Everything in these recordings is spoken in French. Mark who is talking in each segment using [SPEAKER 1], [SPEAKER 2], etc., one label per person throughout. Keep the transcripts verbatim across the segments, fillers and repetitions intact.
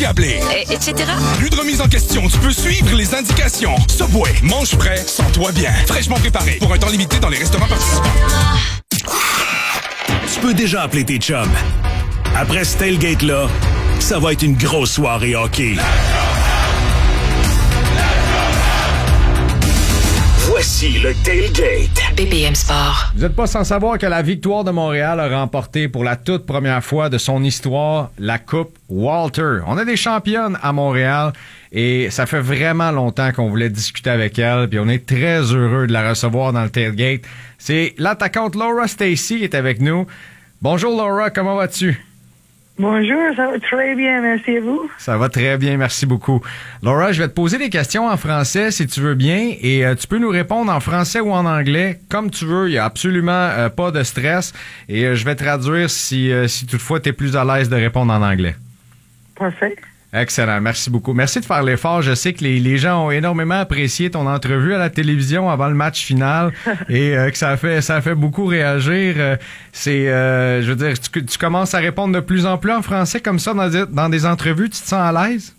[SPEAKER 1] Merci à Blé.
[SPEAKER 2] Et, etc.
[SPEAKER 1] Plus de remise en question, tu peux suivre les indications. Subway, mange frais, sens-toi bien. Fraîchement préparé pour un temps limité dans les restaurants participants.
[SPEAKER 3] Tu peux déjà appeler tes chums. Après ce tailgate-là, ça va être une grosse soirée hockey. Voici le tailgate.
[SPEAKER 2] B B M Sport.
[SPEAKER 4] Vous n'êtes pas sans savoir que la Victoire de Montréal a remporté pour la toute première fois de son histoire la Coupe Walter. On a des championnes à Montréal et ça fait vraiment longtemps qu'on voulait discuter avec elle, puis on est très heureux de la recevoir dans le tailgate. C'est l'attaquante Laura Stacey qui est avec nous. Bonjour Laura, comment vas-tu?
[SPEAKER 5] Bonjour, ça va très bien, merci à vous.
[SPEAKER 4] Ça va très bien, merci beaucoup. Laura, je vais te poser des questions en français si tu veux bien et euh, tu peux nous répondre en français ou en anglais, comme tu veux, il n'y a absolument euh, pas de stress et euh, je vais traduire si, euh, si toutefois tu es plus à l'aise de répondre en anglais.
[SPEAKER 5] Parfait.
[SPEAKER 4] Excellent, merci beaucoup. Merci de faire l'effort. Je sais que les, les gens ont énormément apprécié ton entrevue à la télévision avant le match final et euh, que ça a fait ça a fait beaucoup réagir. Euh, c'est, euh, je veux dire, tu, tu commences à répondre de plus en plus en français comme ça dans des, dans des entrevues. Tu te sens à l'aise?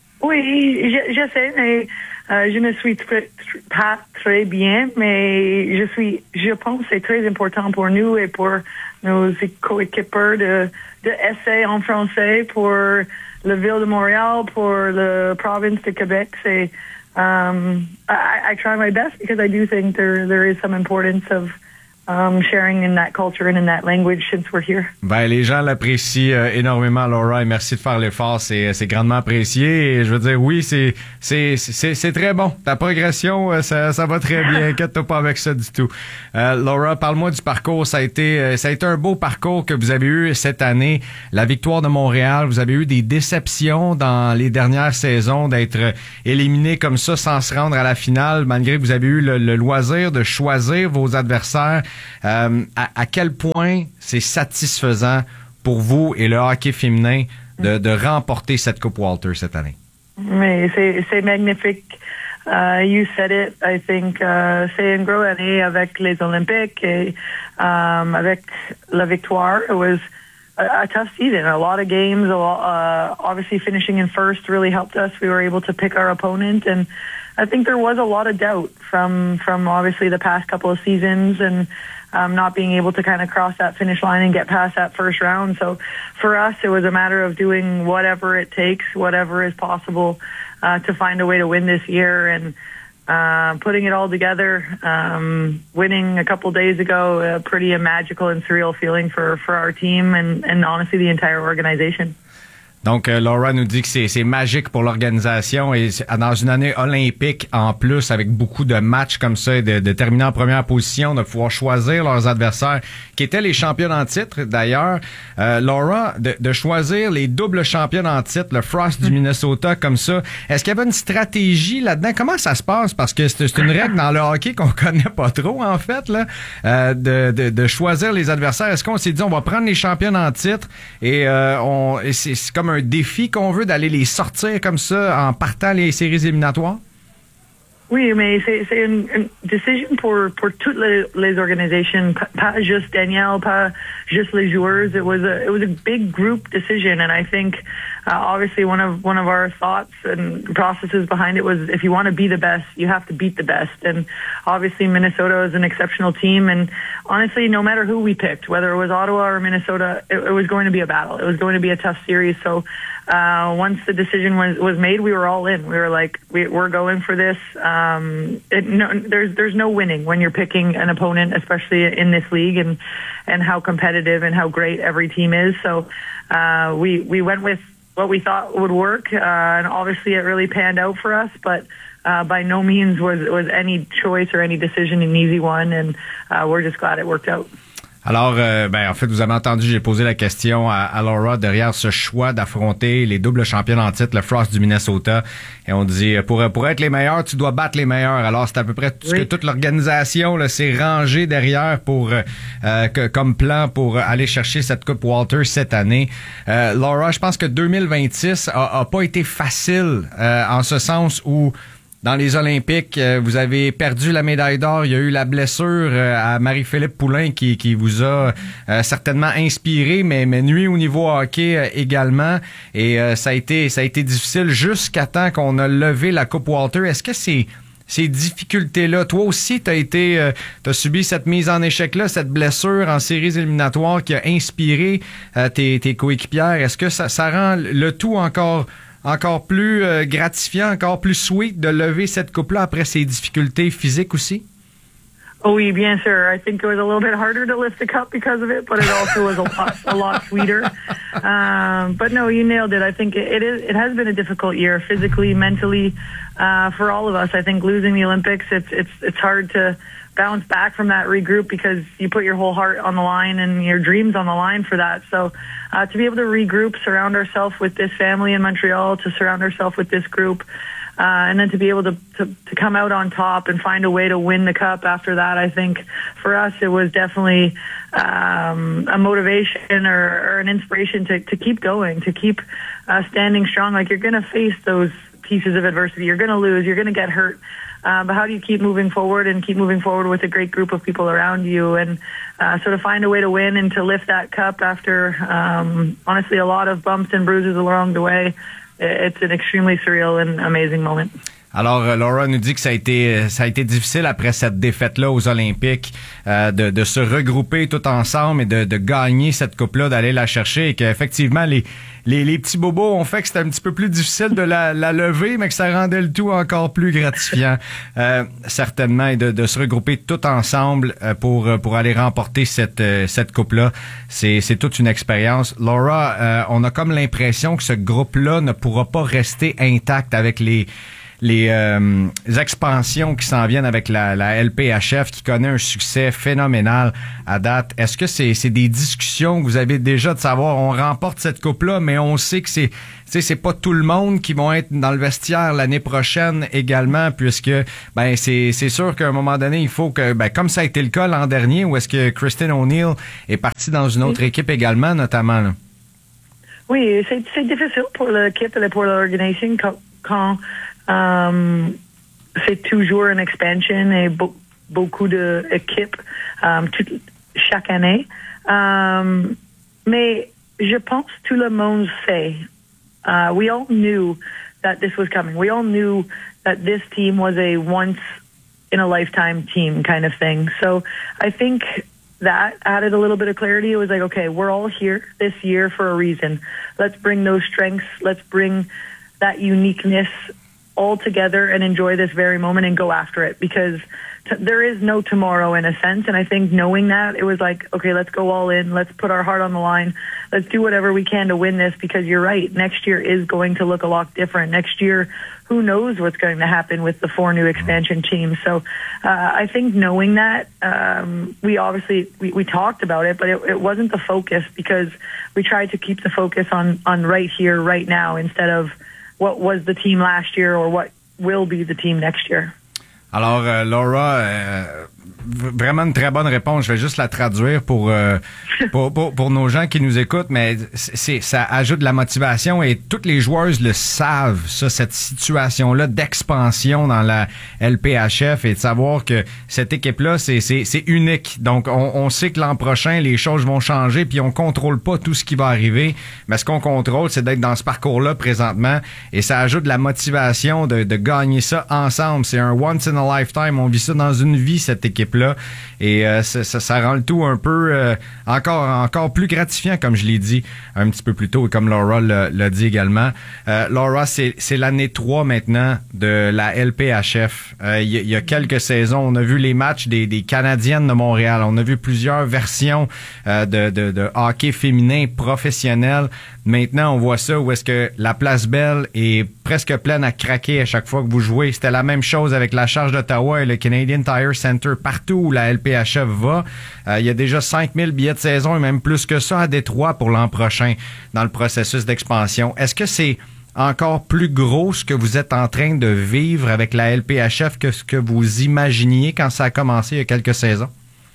[SPEAKER 5] Oui, je, je sais, mais euh, je ne suis très, pas très bien, mais je suis, je pense que c'est très important pour nous et pour nos coéquipiers de, de essayer en français pour la ville de Montréal, pour la province de Québec. C'est, um, I, I try my best because I do think there there is some importance of um, sharing in that culture and in that language since we're here.
[SPEAKER 4] Ben, les gens l'apprécient euh, énormément, Laura, et merci de faire l'effort. C'est, c'est grandement apprécié. Et je veux dire, oui, c'est, c'est, c'est, c'est très bon. Ta progression, euh, ça, ça va très bien. Inquiète-toi pas avec ça du tout. Euh, Laura, parle-moi du parcours. Ça a été, euh, ça a été un beau parcours que vous avez eu cette année. La Victoire de Montréal. Vous avez eu des déceptions dans les dernières saisons d'être éliminé comme ça sans se rendre à la finale, malgré que vous avez eu le, le loisir de choisir vos adversaires. Euh, à, à quel point c'est satisfaisant pour vous et le hockey féminin de, de remporter cette Coupe Walter cette année?
[SPEAKER 5] Mais c'est, c'est magnifique. Uh, you said it, I think, uh, c'est une grosse année avec les Olympiques et um, avec la victoire. It was a, a tough season, a lot of games, a lot, uh, obviously finishing in first really helped us. We were able to pick our opponent, and I think there was a lot of doubt from, from obviously the past couple of seasons and um, not being able to kind of cross that finish line and get past that first round. So for us, it was a matter of doing whatever it takes, whatever is possible uh, to find a way to win this year, and uh, putting it all together, um, winning a couple days ago, a pretty a magical and surreal feeling for, for our team and, and honestly the entire organization.
[SPEAKER 4] Donc, euh, Laura nous dit que c'est, c'est magique pour l'organisation et dans une année olympique en plus, avec beaucoup de matchs comme ça, et de, de terminer en première position, de pouvoir choisir leurs adversaires, qui étaient les championnes en titre d'ailleurs. Euh, Laura, de, de choisir les doubles championnes en titre, le Frost du Minnesota comme ça, est-ce qu'il y avait une stratégie là-dedans? Comment ça se passe? Parce que c'est, c'est une règle dans le hockey qu'on connaît pas trop, en fait, là, euh, de, de, de choisir les adversaires. Est-ce qu'on s'est dit, on va prendre les championnes en titre et, euh, on, et c'est, c'est comme un défi qu'on veut d'aller les sortir comme ça en partant les séries éliminatoires?
[SPEAKER 5] Oui, mais c'est, c'est une, une décision pour, pour toutes les, les organisations, pas juste Danielle, pas juste les joueurs. It was a, it was a big group decision, and I think uh, obviously one of one of our thoughts and processes behind it was if you want to be the best, you have to beat the best. And obviously Minnesota is an exceptional team, and honestly, no matter who we picked, whether it was Ottawa or Minnesota, it, it was going to be a battle. It was going to be a tough series. So uh, once the decision was, was made, we were all in. We were like, we, we're going for this. Um, it, no, there's there's no winning when you're picking an opponent, especially in this league, and and how competitive and how great every team is. So uh, we we went with what we thought would work, uh, and obviously it really panned out for us. But uh, by no means was was any choice or any decision an easy one, and uh, we're just glad it worked out.
[SPEAKER 4] Alors, euh, ben en fait, vous avez entendu, j'ai posé la question à, à Laura derrière ce choix d'affronter les doubles championnes en titre, le Frost du Minnesota. Et on dit, pour, pour être les meilleurs, tu dois battre les meilleurs. Alors, c'est à peu près tout ce oui. que toute l'organisation là, s'est rangée derrière pour euh, que, comme plan pour aller chercher cette Coupe Walter cette année. Euh, Laura, je pense que deux mille vingt-six a, a pas été facile euh, en ce sens où dans les Olympiques, euh, vous avez perdu la médaille d'or. Il y a eu la blessure euh, à Marie-Philippe Poulin qui, qui vous a euh, certainement inspiré, mais, mais nuit au niveau hockey euh, également. Et euh, ça a été ça a été difficile jusqu'à temps qu'on a levé la Coupe Walter. Est-ce que c'est ces difficultés-là, toi aussi, tu as été, euh, t'as subi cette mise en échec-là, cette blessure en séries éliminatoires qui a inspiré euh, tes, tes coéquipières. Est-ce que ça, ça rend le tout encore encore plus euh, gratifiant, encore plus sweet de lever cette coupe-là après ces difficultés physiques aussi?
[SPEAKER 5] Oh, oui, bien sûr. I think it was a little bit harder to lift the cup because of it, but it also was a lot, a lot sweeter. Um, but no, you nailed it. I think it, it is. It has been a difficult year, physically, mentally, uh, for all of us. I think losing the Olympics, it's it's it's hard to bounce back from that, regroup, because you put your whole heart on the line and your dreams on the line for that. So uh, to be able to regroup, surround ourselves with this family in Montreal, to surround ourselves with this group, Uh, and then to be able to, to, to come out on top and find a way to win the cup after that, I think for us it was definitely um, a motivation or, or an inspiration to, to keep going, to keep uh, standing strong. Like, you're going to face those pieces of adversity. You're going to lose. You're going to get hurt. Uh, but how do you keep moving forward and keep moving forward with a great group of people around you? And uh, so to find a way to win and to lift that cup after, um, honestly, a lot of bumps and bruises along the way, it's an extremely surreal and amazing moment.
[SPEAKER 4] Alors, euh, Laura nous dit que ça a été ça a été difficile après cette défaite-là aux Olympiques euh, de, de se regrouper tout ensemble et de, de gagner cette coupe-là, d'aller la chercher, et qu'effectivement, les, les, les petits bobos ont fait que c'était un petit peu plus difficile de la, la lever, mais que ça rendait le tout encore plus gratifiant, euh, certainement, et de, de se regrouper tout ensemble euh, pour pour aller remporter cette euh, cette coupe-là. C'est, c'est toute une expérience. Laura, euh, on a comme l'impression que ce groupe-là ne pourra pas rester intact avec les les euh, expansions qui s'en viennent avec la, la L P H F qui connaît un succès phénoménal à date. Est-ce que c'est, c'est des discussions que vous avez déjà de savoir, on remporte cette coupe-là, mais on sait que c'est, tu sais, c'est pas tout le monde qui vont être dans le vestiaire l'année prochaine également, puisque ben c'est, c'est sûr qu'à un moment donné, il faut que, ben comme ça a été le cas l'an dernier, où est-ce que Kristen O'Neill est partie dans une autre équipe également, notamment, là.
[SPEAKER 5] Oui, c'est, c'est difficile pour l'équipe et pour l'organisation quand, quand Um, c'est toujours une expansion et be- beaucoup d'équipes um, toute, chaque année. Um, mais je pense que tout le monde sait. Uh, we all knew that this was coming. We all knew that this team was a once-in-a-lifetime team kind of thing. So I think that added a little bit of clarity. It was like, okay, we're all here this year for a reason. Let's bring those strengths. Let's bring that uniqueness all together and enjoy this very moment and go after it, because t- there is no tomorrow in a sense. And I think knowing that, it was like, okay, let's go all in. Let's put our heart on the line. Let's do whatever we can to win this, because you're right. Next year is going to look a lot different. Next year, who knows what's going to happen with the four new expansion teams. So uh, I think knowing that, um, we obviously, we, we talked about it, but it, it wasn't the focus, because we tried to keep the focus on, on right here, right now, instead of what was the team last year or what will be the team next year.
[SPEAKER 4] Alors, euh, Laura, euh, vraiment une très bonne réponse. Je vais juste la traduire pour, euh, pour, pour, pour nos gens qui nous écoutent, mais c'est, ça ajoute de la motivation et toutes les joueuses le savent, ça, cette situation-là d'expansion dans la L P H F, et de savoir que cette équipe-là, c'est, c'est, c'est unique. Donc, on, on sait que l'an prochain, les choses vont changer, puis on contrôle pas tout ce qui va arriver, mais ce qu'on contrôle, c'est d'être dans ce parcours-là présentement, et ça ajoute de la motivation de, de gagner ça ensemble. C'est un once in a lifetime. On vit ça dans une vie, cette équipe-là. Et euh, ça, ça, ça rend le tout un peu euh, encore encore plus gratifiant, comme je l'ai dit un petit peu plus tôt, et comme Laura l'a, l'a dit également. Euh, Laura, c'est, c'est l'année trois maintenant de la L P H F. Euh, il, y a, il y a quelques saisons, on a vu les matchs des, des Canadiennes de Montréal. On a vu plusieurs versions euh, de, de, de hockey féminin professionnel. Maintenant, on voit ça où est-ce que la Place Belle est presque pleine à craquer à chaque fois que vous jouez. C'était la même chose avec la Charge d'Ottawa et le Canadian Tire Center. Partout où la L P H F va, euh, il y a déjà cinq mille billets de saison et même plus que ça à Détroit pour l'an prochain dans le processus d'expansion. Est-ce que c'est encore plus gros ce que vous êtes en train de vivre avec la L P H F que ce que vous imaginiez quand ça a commencé il y a quelques saisons?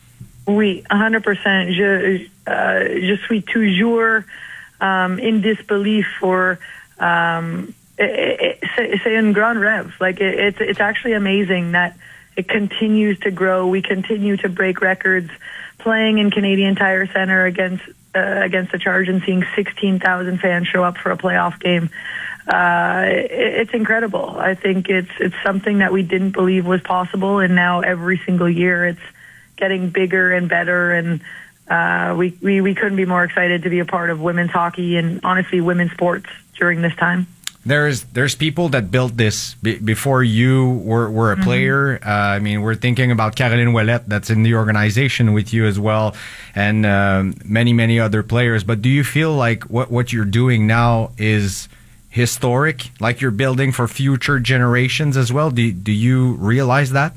[SPEAKER 5] Oui, one hundred percent. Je, uh, je suis toujours um, in disbelief for um, it, it, c'est un grand rêve. Like it, it's it's actually amazing that it continues to grow. We continue to break records. Playing in Canadian Tire Center against uh, against the Charge and seeing sixteen thousand fans show up for a playoff game, uh, it, it's incredible. I think it's it's something that we didn't believe was possible, and now every single year it's getting bigger and better. And uh, we, we we couldn't be more excited to be a part of women's hockey and honestly women's sports during this time.
[SPEAKER 4] There's there's people that built this b- before you were, were a player. Mm-hmm. Uh, I mean, we're thinking about Caroline Ouellette, that's in the organization with you as well, and um, many, many other players. But do you feel like what, what you're doing now is historic, like you're building for future generations as well? Do, do you realize that?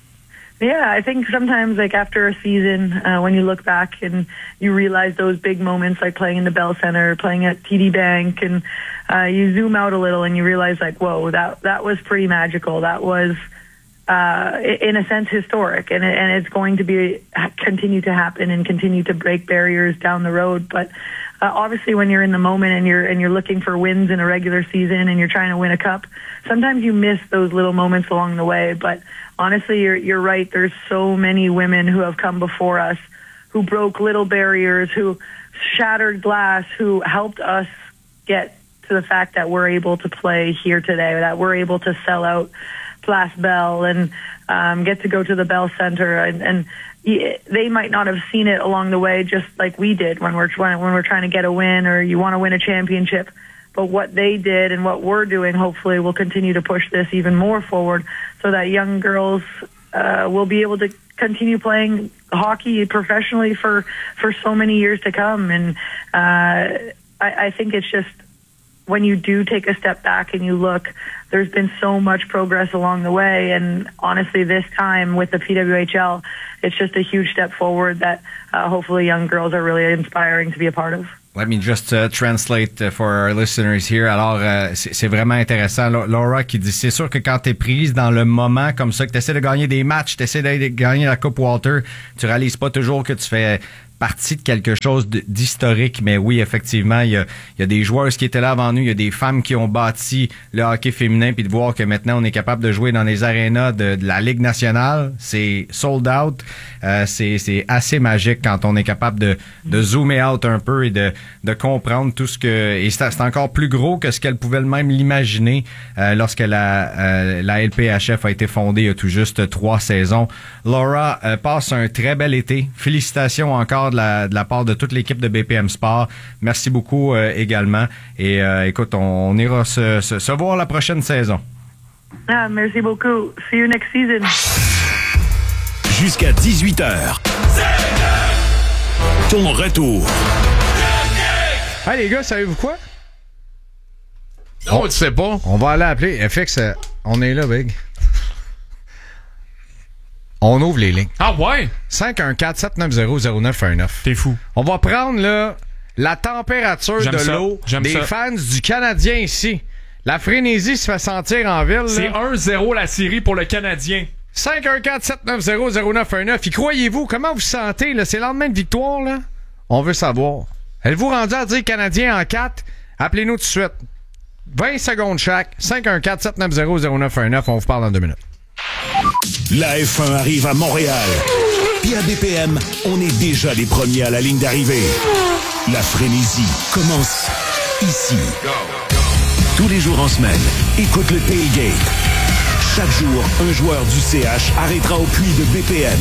[SPEAKER 5] Yeah, I think sometimes, like after a season, uh, when you look back and you realize those big moments, like playing in the Bell Center, playing at T D Bank, and uh, you zoom out a little and you realize, like, whoa, that that was pretty magical. That was, uh, in a sense, historic, and and it's going to be continue to happen and continue to break barriers down the road. But uh, obviously, when you're in the moment and you're and you're looking for wins in a regular season and you're trying to win a cup, sometimes you miss those little moments along the way. But honestly, you're you're right. There's so many women who have come before us, who broke little barriers, who shattered glass, who helped us get to the fact that we're able to play here today, that we're able to sell out Place Bell and um, get to go to the Bell Center, and, and they might not have seen it along the way, just like we did when we're when we're trying to get a win or you want to win a championship. But what they did and what we're doing, hopefully, will continue to push this even more forward, so that young girls uh, will be able to continue playing hockey professionally for, for so many years to come. And uh, I, I think it's just when you do take a step back and you look, there's been so much progress along the way. And honestly, this time with the P W H L, it's just a huge step forward that uh, hopefully young girls are really inspiring to be a part of.
[SPEAKER 4] Let me just uh, translate uh, for our listeners here. Alors, euh, c'est, c'est vraiment intéressant. Laura qui dit, c'est sûr que quand t'es prise dans le moment comme ça, que t'essaies de gagner des matchs, t'essaies de gagner la Coupe Walter, tu réalises pas toujours que tu fais partie de quelque chose d'historique, mais oui, effectivement, il y a, il y a des joueurs qui étaient là avant nous, il y a des femmes qui ont bâti le hockey féminin, puis de voir que maintenant on est capable de jouer dans les arénas de, de la Ligue nationale, c'est sold out, euh, c'est, c'est assez magique quand on est capable de, de zoomer out un peu et de, de comprendre tout ce que... Et c'est, c'est encore plus gros que ce qu'elle pouvait même l'imaginer euh, lorsque la, euh, la L P H F a été fondée il y a tout juste trois saisons. Laura, euh, passe un très bel été. Félicitations encore de la, de la part de toute l'équipe de B P M Sport. Merci beaucoup euh, également. Et euh, écoute, on, on ira se, se, se voir la prochaine saison.
[SPEAKER 5] Ah, merci beaucoup. See you next season.
[SPEAKER 3] Jusqu'à dix-huit heures. Ton retour.
[SPEAKER 4] Hey les gars, savez-vous quoi?
[SPEAKER 2] Non, on, tu sais pas.
[SPEAKER 4] On va aller appeler. F X, on est là, Big. On ouvre les lignes.
[SPEAKER 2] Ah ouais?
[SPEAKER 4] cinq un quatre sept neuf zéro zéro neuf un neuf.
[SPEAKER 2] T'es fou.
[SPEAKER 4] On va prendre là la température
[SPEAKER 2] J'aime
[SPEAKER 4] de
[SPEAKER 2] ça.
[SPEAKER 4] l'eau
[SPEAKER 2] J'aime
[SPEAKER 4] des
[SPEAKER 2] ça.
[SPEAKER 4] fans du Canadien ici. La frénésie se fait sentir en ville.
[SPEAKER 2] C'est
[SPEAKER 4] là.
[SPEAKER 2] un zéro la série pour le Canadien.
[SPEAKER 4] cinq un quatre sept neuf zéro zéro neuf un neuf. Y croyez-vous? Comment vous sentez? Là? C'est le lendemain de victoire. Là? On veut savoir. Êtes-vous rendu à dire Canadien en quatre? Appelez-nous tout de suite. vingt secondes chaque. cinq un quatre sept neuf zéro zéro neuf un neuf. On vous parle dans deux minutes.
[SPEAKER 3] La F un arrive à Montréal. Puis à B P M, on est déjà les premiers à la ligne d'arrivée. La frénésie commence ici. Tous les jours en semaine, écoute le Tailgate. Chaque jour, un joueur du C H arrêtera au puits de B P M.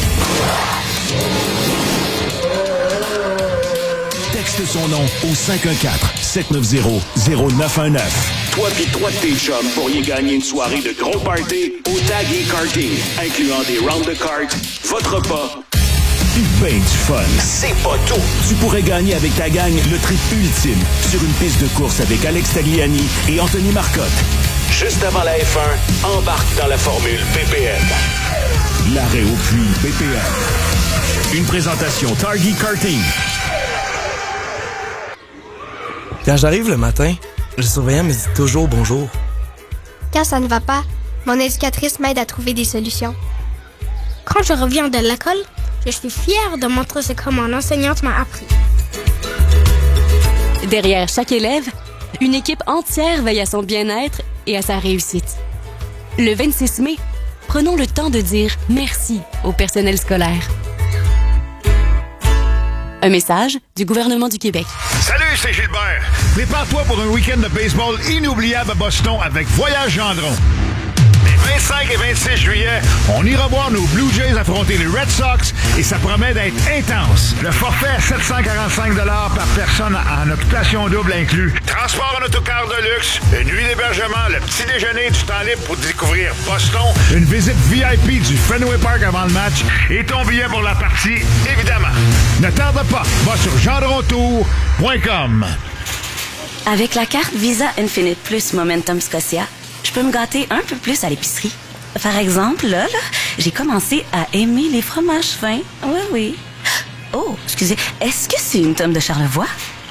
[SPEAKER 3] Texte son nom au cinq un quatre sept neuf zéro zéro neuf un neuf. Toi pis trois de tes chums pourriez gagner une soirée de gros party au Tag et Karting, incluant des rounds de cartes, votre repas, puis ben du fun. C'est pas tout! Tu pourrais gagner avec ta gang le trip ultime sur une piste de course avec Alex Tagliani et Anthony Marcotte. Juste avant la F un, embarque dans la formule B P M. L'arrêt au puits B P M. Une présentation Target Karting.
[SPEAKER 6] Quand j'arrive le matin, le surveillant me dit toujours bonjour.
[SPEAKER 7] Quand ça ne va pas, mon éducatrice m'aide à trouver des solutions. Quand je reviens de l'école, je suis fière de montrer ce que mon enseignante m'a appris.
[SPEAKER 8] Derrière chaque élève, Une équipe entière veille à son bien-être et à sa réussite. Le vingt-six mai, prenons le temps de dire merci au personnel scolaire. Un message du gouvernement du Québec.
[SPEAKER 9] Salut, c'est Gilbert. Prépare-toi pour un week-end de baseball inoubliable à Boston avec Voyage Gendron. Les vingt-cinq et vingt-six juillet, on ira voir nos Blue Jays affronter les Red Sox et ça promet d'être intense. Le forfait à sept cent quarante-cinq dollars par personne en occupation double inclus. Transport en autocar de luxe, une nuit d'hébergement, le petit déjeuner du temps libre pour découvrir Boston, une visite V I P du Fenway Park avant le match et ton billet pour la partie, évidemment. Ne tarde pas, va sur gendrontour point com.
[SPEAKER 10] Avec la carte Visa Infinite Plus Momentum Scotia, je peux me gâter un peu plus à l'épicerie. Par exemple, là, là, j'ai commencé à aimer les fromages fins. Oui, oui. Oh, excusez, est-ce que c'est une tome de Charlevoix?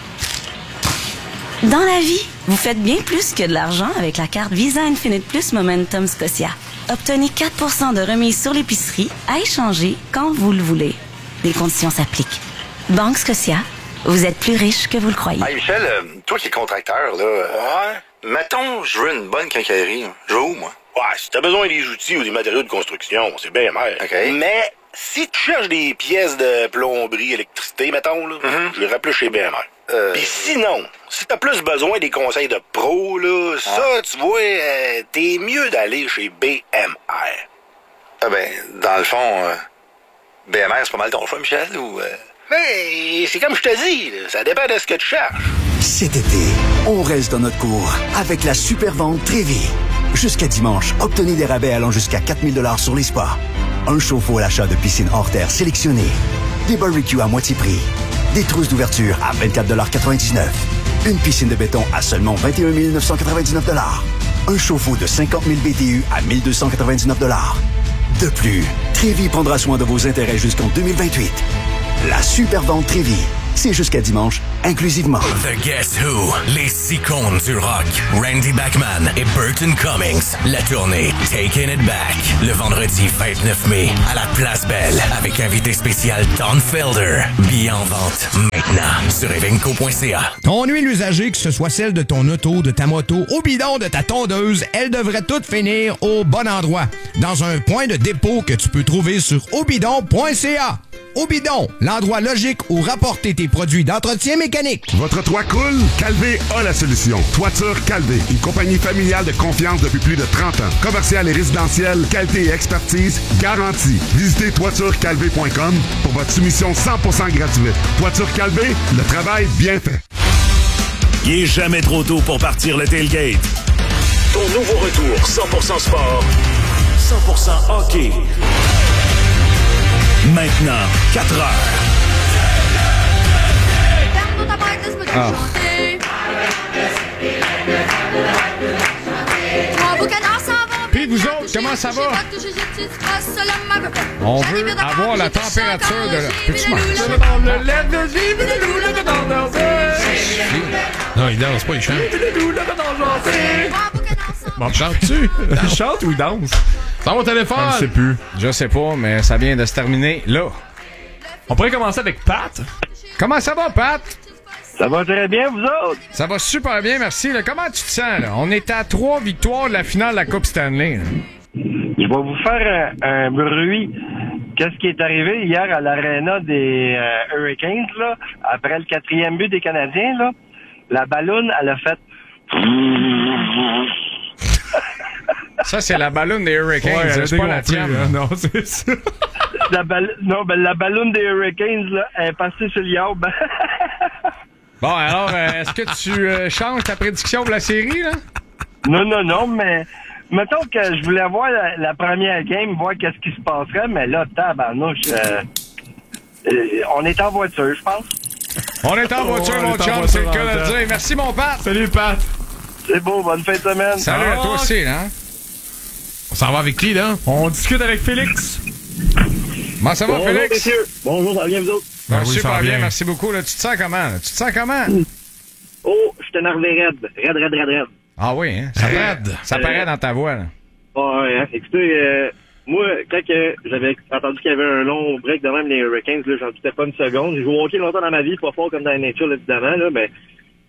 [SPEAKER 10] Dans la vie, vous faites bien plus que de l'argent avec la carte Visa Infinite Plus Momentum Scotia. Obtenez quatre pour cent de remise sur l'épicerie à échanger quand vous le voulez. Les conditions s'appliquent. Banque Scotia, vous êtes plus riche que vous le croyez.
[SPEAKER 11] Hey Michel, euh, toi qui es contracteur, là, ouais. Mettons, je veux une bonne quincaillerie. Je vais où, moi?
[SPEAKER 12] Ouais, si t'as besoin des outils ou des matériaux de construction, c'est bien mer.
[SPEAKER 11] OK.
[SPEAKER 12] Mais si tu cherches des pièces de plomberie, électricité, mettons, là,
[SPEAKER 11] mm-hmm.
[SPEAKER 12] je irais plus chez B M R.
[SPEAKER 11] Euh...
[SPEAKER 12] Puis sinon, si t'as plus besoin des conseils de pro, là, ça, ah. tu vois, euh, t'es mieux d'aller chez B M R.
[SPEAKER 11] Ah ben, dans le fond, euh, B M R, c'est pas mal ton choix, Michel, ou... Euh...
[SPEAKER 12] Mais c'est comme je te dis, là, ça dépend de ce que tu cherches.
[SPEAKER 13] Cet été, on reste dans notre cours avec la super vente Trévi. Jusqu'à dimanche, obtenez des rabais allant jusqu'à quatre mille dollars sur les spas. Un chauffe-eau à l'achat de piscine hors terre sélectionnée. Des barbecues à moitié prix. Des trousses d'ouverture à vingt-quatre dollars quatre-vingt-dix-neuf. Une piscine de béton à seulement vingt et un mille neuf cent quatre-vingt-dix-neuf dollars. Un chauffe-eau de cinquante mille B T U à mille deux cent quatre-vingt-dix-neuf dollars. De plus, Trévi prendra soin de vos intérêts jusqu'en deux mille vingt-huit. La super vente Trévi. C'est jusqu'à dimanche, inclusivement.
[SPEAKER 14] The Guess Who, les icônes du rock, Randy Bachman et Burton Cummings. La tournée Taking It Back, le vendredi vingt-neuf mai, à la Place Belle, avec invité spécial Don Felder. Billets en vente maintenant sur evenco point c a.
[SPEAKER 15] Ton huile usagée, que ce soit celle de ton auto, de ta moto, au bidon de ta tondeuse, elle devrait toutes finir au bon endroit, dans un point de dépôt que tu peux trouver sur obidon point c a. Obidon, l'endroit logique où rapporter tes produits d'entretien mécanique.
[SPEAKER 16] Votre toit coule? Calvé a la solution. Toiture Calvé, une compagnie familiale de confiance depuis plus de trente ans. Commercial et résidentiel, qualité et expertise garantie. Visitez toiture calvé point com pour votre soumission cent pour cent gratuite. Toiture Calvé, le travail bien fait.
[SPEAKER 3] Il est jamais trop tôt pour partir le tailgate. Ton nouveau retour cent pour cent sport, cent pour cent hockey. Maintenant, quatre heures.
[SPEAKER 15] Ah. Puis vous autres, comment ça va? On veut avoir la température de la... Peux-tu marcher?
[SPEAKER 2] Non, il danse pas, il chante. Bon, chante-tu? Il chante ou il danse? C'est mon téléphone!
[SPEAKER 4] Je sais plus. Je sais pas, mais ça vient de se terminer là.
[SPEAKER 2] On pourrait commencer avec Pat.
[SPEAKER 4] Comment ça va, Pat?
[SPEAKER 17] Ça va très bien, vous autres?
[SPEAKER 4] Ça va super bien, merci. Là, comment tu te sens, là? On est à trois victoires de la finale de la Coupe Stanley. Là.
[SPEAKER 17] Je vais vous faire un, un bruit. Qu'est-ce qui est arrivé hier à l'aréna des euh, Hurricanes, là? Après le quatrième but des Canadiens, là? La balloune, elle a fait...
[SPEAKER 4] Ça, c'est la balloune des Hurricanes,
[SPEAKER 2] ouais,
[SPEAKER 4] c'est pas la tienne.
[SPEAKER 2] Hein, non, c'est ça.
[SPEAKER 17] La ball- non, ben la balloune des Hurricanes, là, elle est passée sur le yard.
[SPEAKER 4] Bon, alors, euh, est-ce que tu euh, changes ta prédiction pour la série, là?
[SPEAKER 17] Non, non, non, mais mettons que je voulais voir la, la première game, voir qu'est-ce qui se passerait, mais là, tabarnouche, euh, euh, on est en voiture, je pense.
[SPEAKER 4] On est en voiture, oh, mon chum, c'est le cas de le dire. Merci, mon Pat.
[SPEAKER 2] Salut, Pat.
[SPEAKER 17] C'est beau, bonne fin de semaine.
[SPEAKER 4] Salut à toi aussi, hein?
[SPEAKER 2] On s'en va avec qui, là? On discute avec Félix.
[SPEAKER 4] Comment ça va,
[SPEAKER 17] Bonjour,
[SPEAKER 4] Félix?
[SPEAKER 17] Messieurs. Bonjour, ça va bien, vous autres?
[SPEAKER 4] Ben,
[SPEAKER 17] oui,
[SPEAKER 4] super bien.
[SPEAKER 17] bien,
[SPEAKER 4] merci beaucoup. Là, tu te sens comment? Là? Tu te sens comment?
[SPEAKER 17] Oh, je suis énervé raide. Raide, raide, raide, raide.
[SPEAKER 4] Ah oui, hein? Ça,
[SPEAKER 2] raide.
[SPEAKER 4] Ça paraît dans ta voix, là.
[SPEAKER 17] Ouais, hein? Écoutez, euh, moi, quand que j'avais entendu qu'il y avait un long break de même les Hurricanes, là, j'en doutais pas une seconde. J'ai joué au hockey longtemps dans ma vie, pas fort comme dans la nature, évidemment, là, mais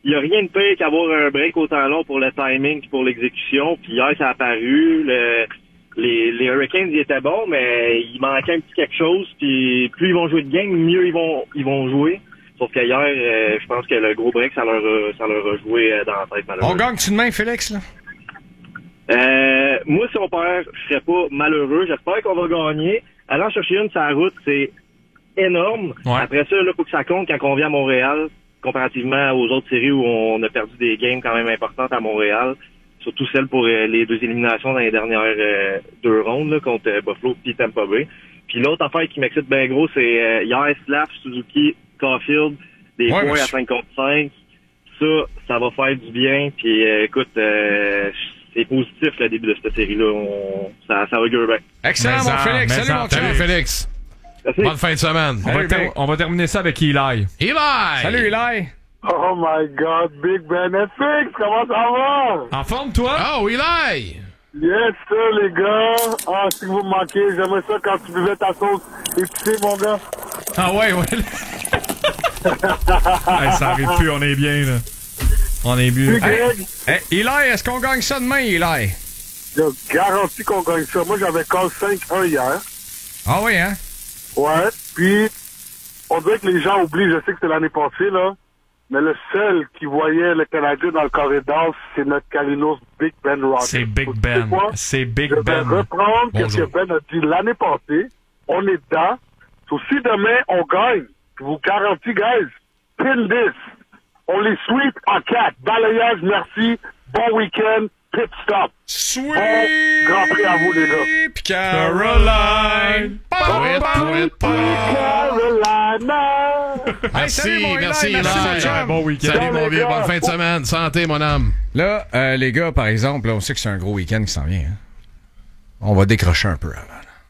[SPEAKER 17] il n'y a rien de pire qu'avoir un break autant long pour le timing et pour l'exécution. Puis hier, ça a apparu. Le, les, les Hurricanes, ils étaient bons, mais il manquait un petit quelque chose. Puis plus ils vont jouer de game, mieux ils vont ils vont jouer. Sauf qu'hier, euh, je pense que le gros break, ça leur a, ça leur a joué dans la tête, malheureusement.
[SPEAKER 4] On gagne-tu demain, Félix, là?
[SPEAKER 17] Euh, moi, si on perd, je serais pas malheureux. J'espère qu'on va gagner. Allant chercher une sur la route, c'est énorme. Ouais. Après ça, là, faut que ça compte quand on vient à Montréal, comparativement aux autres séries où on a perdu des games quand même importantes à Montréal. Surtout celles pour euh, les deux éliminations dans les dernières euh, deux rondes, là, contre euh, Buffalo et Tampa Bay. Puis l'autre affaire qui m'excite bien gros, c'est euh, hier, Slav, Suzuki, Caulfield, des ouais, points à cinq contre cinq. Ça, ça va faire du bien. Puis euh, écoute, euh, c'est positif le début de cette série-là. On, ça, ça augure bien.
[SPEAKER 2] Excellent, mon Félix. Salut, mon Salut, Félix. Merci. Bonne fin de semaine. On va, ter- on va terminer ça avec Eli. Eli!
[SPEAKER 4] Salut, Eli!
[SPEAKER 18] Oh my God, Big Ben F X, comment ça va?
[SPEAKER 2] En forme, toi?
[SPEAKER 18] Oh, Eli! Yes, sir, les gars. Ah, si vous me manquez, j'aimerais ça quand tu buvais ta sauce épicée, mon gars.
[SPEAKER 2] Ah ouais, ouais. Hey, ça arrive plus, on est bien, là. On est bien.
[SPEAKER 4] Hey, hey, Eli, est-ce qu'on gagne ça demain, Eli?
[SPEAKER 18] Je garantis qu'on gagne ça. Moi, j'avais call cinq un hier.
[SPEAKER 4] Ah oui, hein?
[SPEAKER 18] Ouais, puis on dirait que les gens oublient, je sais que c'était l'année passée, là, mais le seul qui voyait le Canadien dans le corridor, c'est notre Carlos Big Ben Rocket.
[SPEAKER 2] C'est Big Ben. C'est Big
[SPEAKER 18] je
[SPEAKER 2] Ben.
[SPEAKER 18] Je vais reprendre ce que Ben a dit l'année passée. On est dedans. So, si demain, on gagne, je vous garantis, guys, pin this. On les sweep en quatre. Balayage, merci. Bon week-end. Pit stop.
[SPEAKER 4] Sweep.
[SPEAKER 18] Bon Grand Prix à vous, les gars.
[SPEAKER 2] Caroline. Poète, poète,
[SPEAKER 18] Carolina.
[SPEAKER 2] Merci, merci, Eli. Bon week-end. Salut, mon vieux. Bonne fin de semaine. Santé, mon âme.
[SPEAKER 4] Là, euh, les gars, par exemple, là, on sait que c'est un gros week-end qui s'en vient. Hein? On va décrocher un peu avant.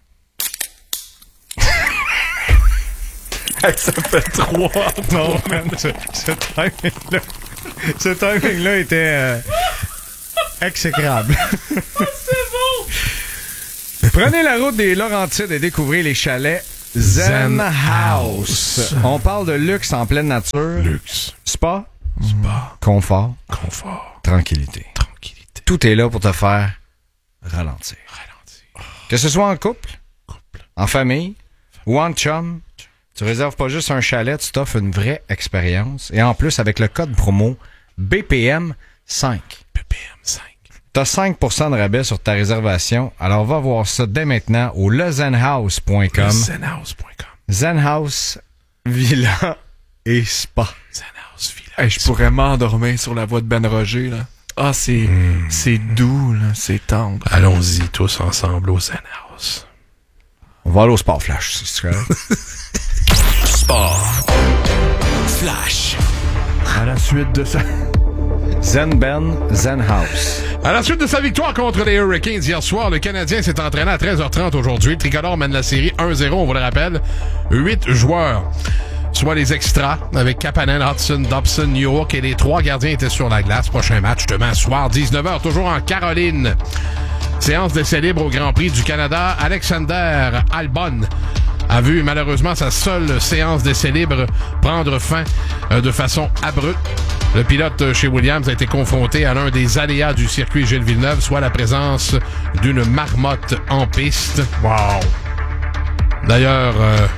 [SPEAKER 2] Hey, ça fait trois.
[SPEAKER 4] Non, man, ce, ce timing-là, ce timing-là était euh, exécrable.
[SPEAKER 2] Oh, c'est bon!
[SPEAKER 4] Prenez la route des Laurentides et découvrez les chalets Zen, Zen House. House. On parle de luxe en pleine nature.
[SPEAKER 2] Luxe.
[SPEAKER 4] Spa.
[SPEAKER 2] Spa.
[SPEAKER 4] Confort.
[SPEAKER 2] Confort.
[SPEAKER 4] Tranquillité.
[SPEAKER 2] Tranquillité.
[SPEAKER 4] Tout est là pour te faire ralentir.
[SPEAKER 2] Ralentir.
[SPEAKER 4] Que ce soit en couple,
[SPEAKER 2] couple.
[SPEAKER 4] en famille, famille ou en chum. Tu réserves pas juste un chalet, tu t'offres une vraie expérience. Et en plus, avec le code promo B P M cinq.
[SPEAKER 2] B P M cinq.
[SPEAKER 4] T'as cinq pour cent de rabais sur ta réservation. Alors va voir ça dès maintenant au le zen house point com.
[SPEAKER 2] le zen house point com.
[SPEAKER 4] Zen House, Villa et Spa.
[SPEAKER 2] Zen House, Villa. Hey, je pourrais m'endormir sur la voix de Ben Roger, là. Ah, c'est, mmh. c'est doux, là. C'est tendre. Allons-y tous ensemble au Zen House.
[SPEAKER 4] On va aller au Sport Flash, si tu veux.
[SPEAKER 14] Sport Flash.
[SPEAKER 2] À la suite de ça.
[SPEAKER 4] Zen Ben, Zen House.
[SPEAKER 2] À la suite de sa victoire contre les Hurricanes hier soir, le Canadien s'est entraîné à treize heures trente aujourd'hui. Le Tricolore mène la série un zéro, on vous le rappelle. Huit joueurs, soit les extras, avec Kapanen, Hudson, Dobson, Newhook et les trois gardiens étaient sur la glace. Prochain match demain soir, dix-neuf heures, toujours en Caroline. Séance d'essai libre au Grand Prix du Canada. Alexander Albon a vu malheureusement sa seule séance d'essai libre prendre fin euh, de façon abrupte. Le pilote chez Williams a été confronté à l'un des aléas du circuit Gilles Villeneuve, soit la présence d'une marmotte en piste. Wow! D'ailleurs, euh,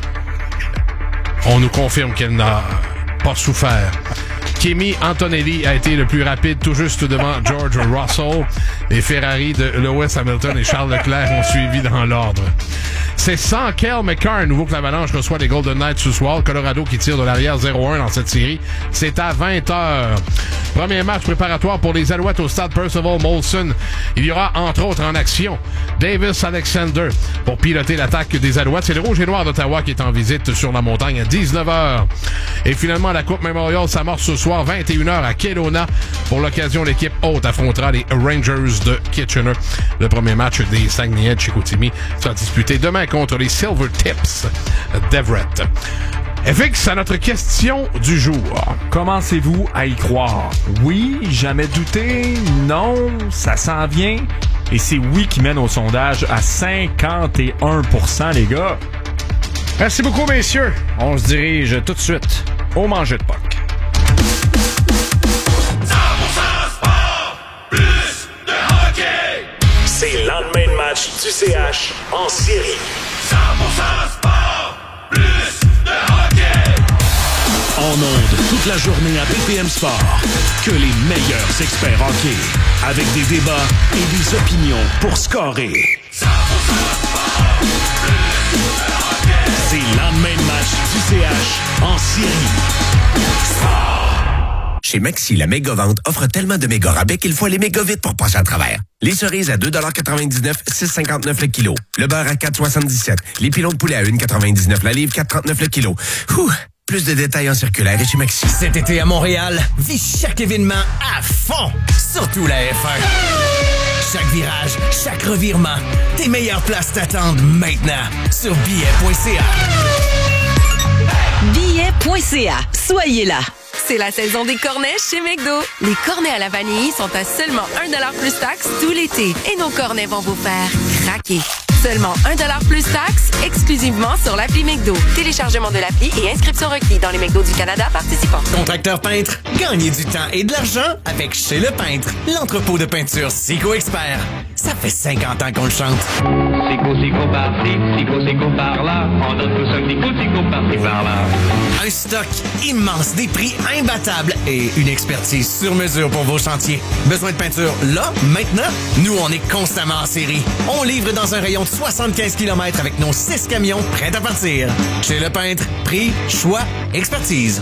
[SPEAKER 2] on nous confirme qu'elle n'a pas souffert. Kimi Antonelli a été le plus rapide, tout juste devant George Russell. Les Ferrari de Lewis Hamilton et Charles Leclerc ont suivi dans l'ordre. C'est sans Cale Makar, nouveau que l'Avalanche reçoit les Golden Knights ce soir. Colorado qui tire de l'arrière zéro un dans cette série. C'est à vingt heures. Premier match préparatoire pour les Alouettes au stade Percival Molson. Il y aura entre autres en action Davis Alexander pour piloter l'attaque des Alouettes. C'est le Rouge et Noir d'Ottawa qui est en visite sur la montagne à dix-neuf heures. Et finalement, la Coupe Memorial s'amorce ce soir vingt et une heures à Kelowna. Pour l'occasion, l'équipe haute affrontera les Rangers de Kitchener. Le premier match des Saguenayens de Chicoutimi sera disputé demain contre les Silver Tips d'Everett. F X, à notre question du jour.
[SPEAKER 19] Commencez-vous à y croire? Oui, jamais douté. Non, ça s'en vient. Et c'est oui qui mène au sondage à cinquante et un pour cent, les gars.
[SPEAKER 4] Merci beaucoup, messieurs. On se dirige tout de suite au manger de Pâques.
[SPEAKER 14] C'est le lendemain de match du C H en série.
[SPEAKER 3] cent pour cent sport, plus de hockey.
[SPEAKER 20] En ondes toute la journée à B P M Sport. Que les meilleurs experts hockey. Avec des débats et des opinions pour scorer.
[SPEAKER 3] cent pour cent sport, plus de hockey.
[SPEAKER 20] C'est le lendemain de match du C H en série.
[SPEAKER 3] Sport.
[SPEAKER 21] Chez Maxi, la méga-vente offre tellement de méga rabais qu'il faut aller méga vite pour passer à travers. Les cerises à deux quatre-vingt-dix-neuf, six cinquante-neuf le kilo. Le beurre à quatre soixante-dix-sept. Les pilons de poulet à un quatre-vingt-dix-neuf la livre, quatre trente-neuf le kilo. Ouh, plus de détails en circulaire et chez Maxi.
[SPEAKER 22] Cet été à Montréal, vis chaque événement à fond. Surtout la F un. Chaque virage, chaque revirement. Tes meilleures places t'attendent maintenant sur billet point c a.
[SPEAKER 23] billet point c a. Soyez là. C'est la saison des cornets chez McDo. Les cornets à la vanille sont à seulement un dollar plus taxe tout l'été. Et nos cornets vont vous faire craquer. Seulement un dollar plus taxe, exclusivement sur l'appli McDo. Téléchargement de l'appli et inscription requis dans les McDo du Canada participants.
[SPEAKER 22] Contracteur peintre, gagnez du temps et de l'argent avec Chez le Peintre, l'entrepôt de peinture Sico Expert. Ça fait cinquante ans qu'on le chante.
[SPEAKER 24] Sico, Sico par-ci, Sico, Sico par-là. On donne tous un petit coup, Sico par-ci, par-là.
[SPEAKER 22] Un stock immense, des prix imbattables et une expertise sur mesure pour vos chantiers. Besoin de peinture là, maintenant? Nous, on est constamment en série. On livre dans un rayon de soixante-quinze kilomètres avec nos six camions prêts à partir. Chez le Peintre, prix, choix, expertise.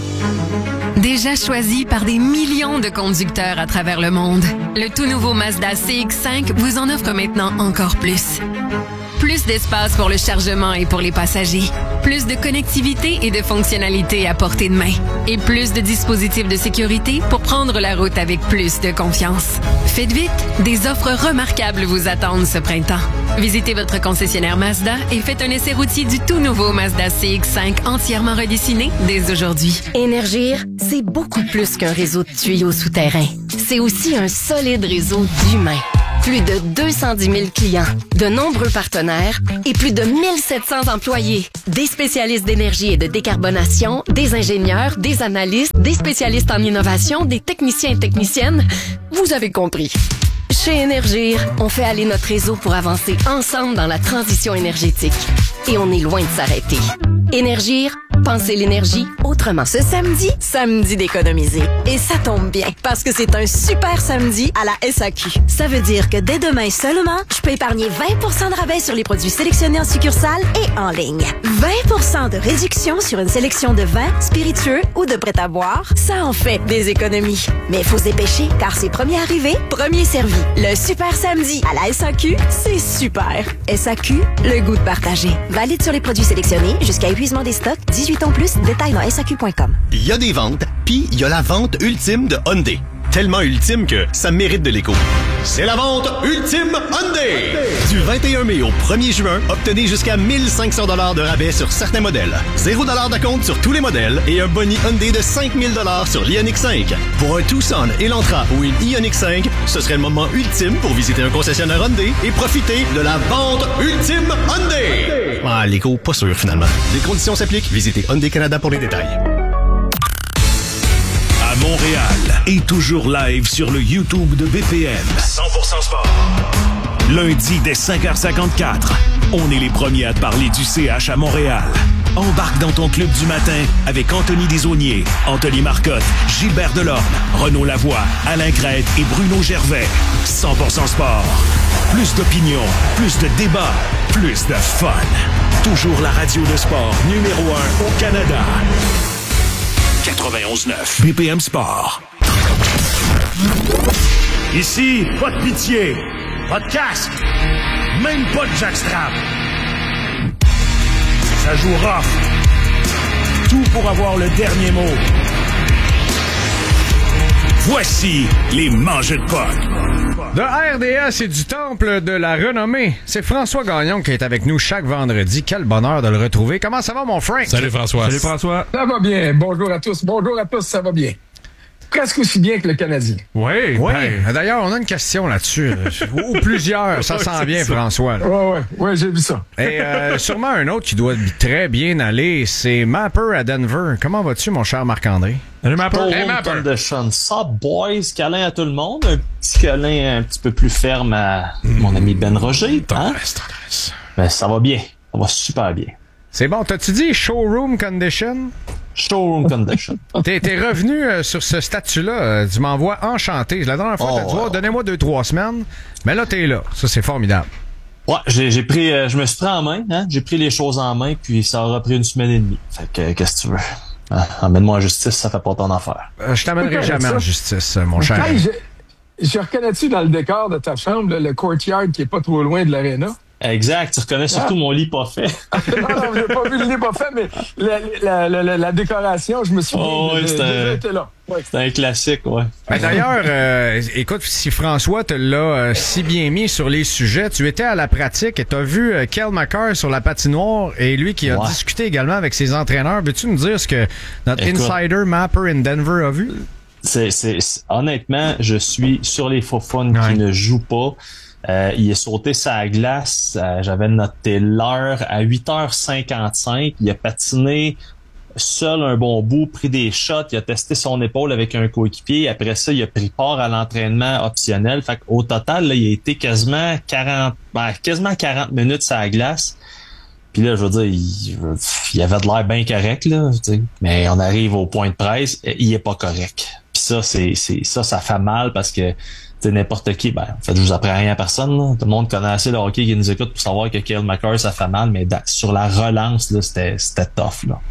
[SPEAKER 25] Déjà choisi par des millions de conducteurs à travers le monde, le tout nouveau Mazda C X cinq vous en offre maintenant encore plus. Plus d'espace pour le chargement et pour les passagers. Plus de connectivité et de fonctionnalités à portée de main. Et plus de dispositifs de sécurité pour prendre la route avec plus de confiance. Faites vite, des offres remarquables vous attendent ce printemps. Visitez votre concessionnaire Mazda et faites un essai routier du tout nouveau Mazda C X cinq entièrement redessiné dès aujourd'hui.
[SPEAKER 26] Énergir, c'est beaucoup plus qu'un réseau de tuyaux souterrains. C'est aussi un solide réseau d'humains. Plus de deux cent dix mille clients, de nombreux partenaires et plus de mille sept cents employés. Des spécialistes d'énergie et de décarbonation, des ingénieurs, des analystes, des spécialistes en innovation, des techniciens et techniciennes. Vous avez compris. Chez Énergir, on fait aller notre réseau pour avancer ensemble dans la transition énergétique. Et on est loin de s'arrêter. Énergir, pensez l'énergie autrement.
[SPEAKER 23] Ce samedi, samedi d'économiser. Et ça tombe bien, parce que c'est un super samedi à la S A Q. Ça veut dire que dès demain seulement, je peux épargner vingt pour cent de rabais sur les produits sélectionnés en succursale et en ligne. vingt pour cent de réduction sur une sélection de vins, spiritueux ou de prêt-à-boire. Ça en fait des économies. Mais il faut se dépêcher, car c'est premier arrivé, premier servi. Le super samedi à la S A Q, c'est super. S A Q, le goût de partager. Valide sur les produits sélectionnés jusqu'à épuisement des stocks, dix-huit ans plus, détails dans S A Q point com.
[SPEAKER 27] Il y a des ventes, puis il y a la vente ultime de Hyundai. Tellement ultime que ça mérite de l'écho. C'est la vente ultime Hyundai! Du vingt et un mai au premier juin, obtenez jusqu'à mille cinq cents dollars de rabais sur certains modèles. zéro dollars d'acompte sur tous les modèles et un boni Hyundai de cinq mille dollars sur l'Ioniq cinq. Pour un Tucson, Elantra ou une Ioniq cinq, ce serait le moment ultime pour visiter un concessionnaire Hyundai et profiter de la vente ultime Hyundai! Ah, l'écho, pas sûr finalement. Les conditions s'appliquent. Visitez Hyundai Canada pour les détails.
[SPEAKER 20] Montréal et toujours live sur le YouTube de B P M.
[SPEAKER 14] cent pour cent sport.
[SPEAKER 20] Lundi dès cinq heures cinquante-quatre, on est les premiers à te parler du C H à Montréal. Embarque dans ton club du matin avec Anthony Desaulniers, Anthony Marcotte, Gilbert Delorme, Renaud Lavoie, Alain Crête et Bruno Gervais. cent pour cent sport. Plus d'opinion, plus de débats, plus de fun. Toujours la radio de sport numéro un au Canada. quatre-vingt-onze neuf B P M Sport.
[SPEAKER 9] Ici, pas de pitié, pas de casque, même pas de jackstrap. Ça joue rough. Tout pour avoir le dernier mot.
[SPEAKER 20] Voici les mangeux de potes.
[SPEAKER 4] De R D S et du Temple de la Renommée, c'est François Gagnon qui est avec nous chaque vendredi. Quel bonheur de le retrouver. Comment ça va, mon Frank?
[SPEAKER 2] Salut, François.
[SPEAKER 4] Salut, François.
[SPEAKER 28] Ça va bien. Bonjour à tous. Bonjour à tous, ça va bien.
[SPEAKER 1] presque aussi bien que le Canadien.
[SPEAKER 4] Oui, oui. Ben, d'ailleurs, on a une question là-dessus. Ou plusieurs, ça sent bien, François.
[SPEAKER 1] Oui, oui, ouais, j'ai vu ça.
[SPEAKER 4] Et euh, sûrement un autre qui doit très bien aller, c'est Mapper à Denver. Comment vas-tu, mon cher Marc-André?
[SPEAKER 5] Salut, Mapper. Hey, Mapper. Condition. Ça, boys, câlin à tout le monde. Un petit câlin un petit peu plus ferme à mmh. mon ami Ben Roger. Hein? Tendresse, tendresse. Ben, ça va bien. Ça va super bien.
[SPEAKER 4] C'est bon. T'as-tu dit showroom condition?
[SPEAKER 5] Showroom condition.
[SPEAKER 4] T'es, t'es revenu euh, sur ce statut-là. Euh, tu m'envoies enchanté. La dernière fois, oh, t'as dit, oh, donnez-moi deux, trois semaines. Mais là, t'es là. Ça, c'est formidable.
[SPEAKER 5] Ouais, j'ai, j'ai pris, euh, je me suis pris en main, hein. J'ai pris les choses en main, puis ça aura pris une semaine et demie. Fait que, qu'est-ce que tu veux? Ah, emmène-moi en justice, ça fait pas ton affaire.
[SPEAKER 4] Euh, je t'amènerai jamais en justice, mon cher.
[SPEAKER 1] Hey, je, je reconnais-tu dans le décor de ta chambre, là, le courtyard qui est pas trop loin de l'aréna?
[SPEAKER 5] Exact, tu reconnais surtout ah. mon lit pas fait.
[SPEAKER 1] non, non, j'ai pas vu le lit pas fait, mais la, la, la, la, la décoration, je me souviens.
[SPEAKER 5] Oh, oui, c'était un,
[SPEAKER 1] là. Ouais.
[SPEAKER 5] C'était un classique, ouais.
[SPEAKER 4] Ben, d'ailleurs, euh, écoute, si François te l'a euh, si bien mis sur les sujets, tu étais à la pratique et t'as vu euh, Cale Makar sur la patinoire et lui qui a ouais. discuté également avec ses entraîneurs. Veux-tu nous dire ce que notre écoute, insider Mapper in Denver a vu?
[SPEAKER 5] C'est, c'est, c'est, honnêtement, je suis sur les faux fun ouais. qui ne jouent pas. Euh, il est sauté sa glace, euh, j'avais noté l'heure à huit heures cinquante-cinq. Il a patiné seul un bon bout, pris des shots, il a testé son épaule avec un coéquipier. Après ça, il a pris part à l'entraînement optionnel. Fait qu'au total, là, il a été quasiment quarante, ben, quasiment quarante minutes sur la glace. Puis là, je veux dire, il, il avait de l'air bien correct, là, tu sais. Mais on arrive au point de presse, il est pas correct. Puis ça, c'est, c'est ça, ça fait mal parce que t'sais, n'importe qui, ben, en fait, je vous apprends rien à personne, là. Tout le monde connaît assez le hockey qui nous écoute pour savoir que Cale Makar, ça fait mal, mais dans, sur la relance, là, c'était, c'était tough, là.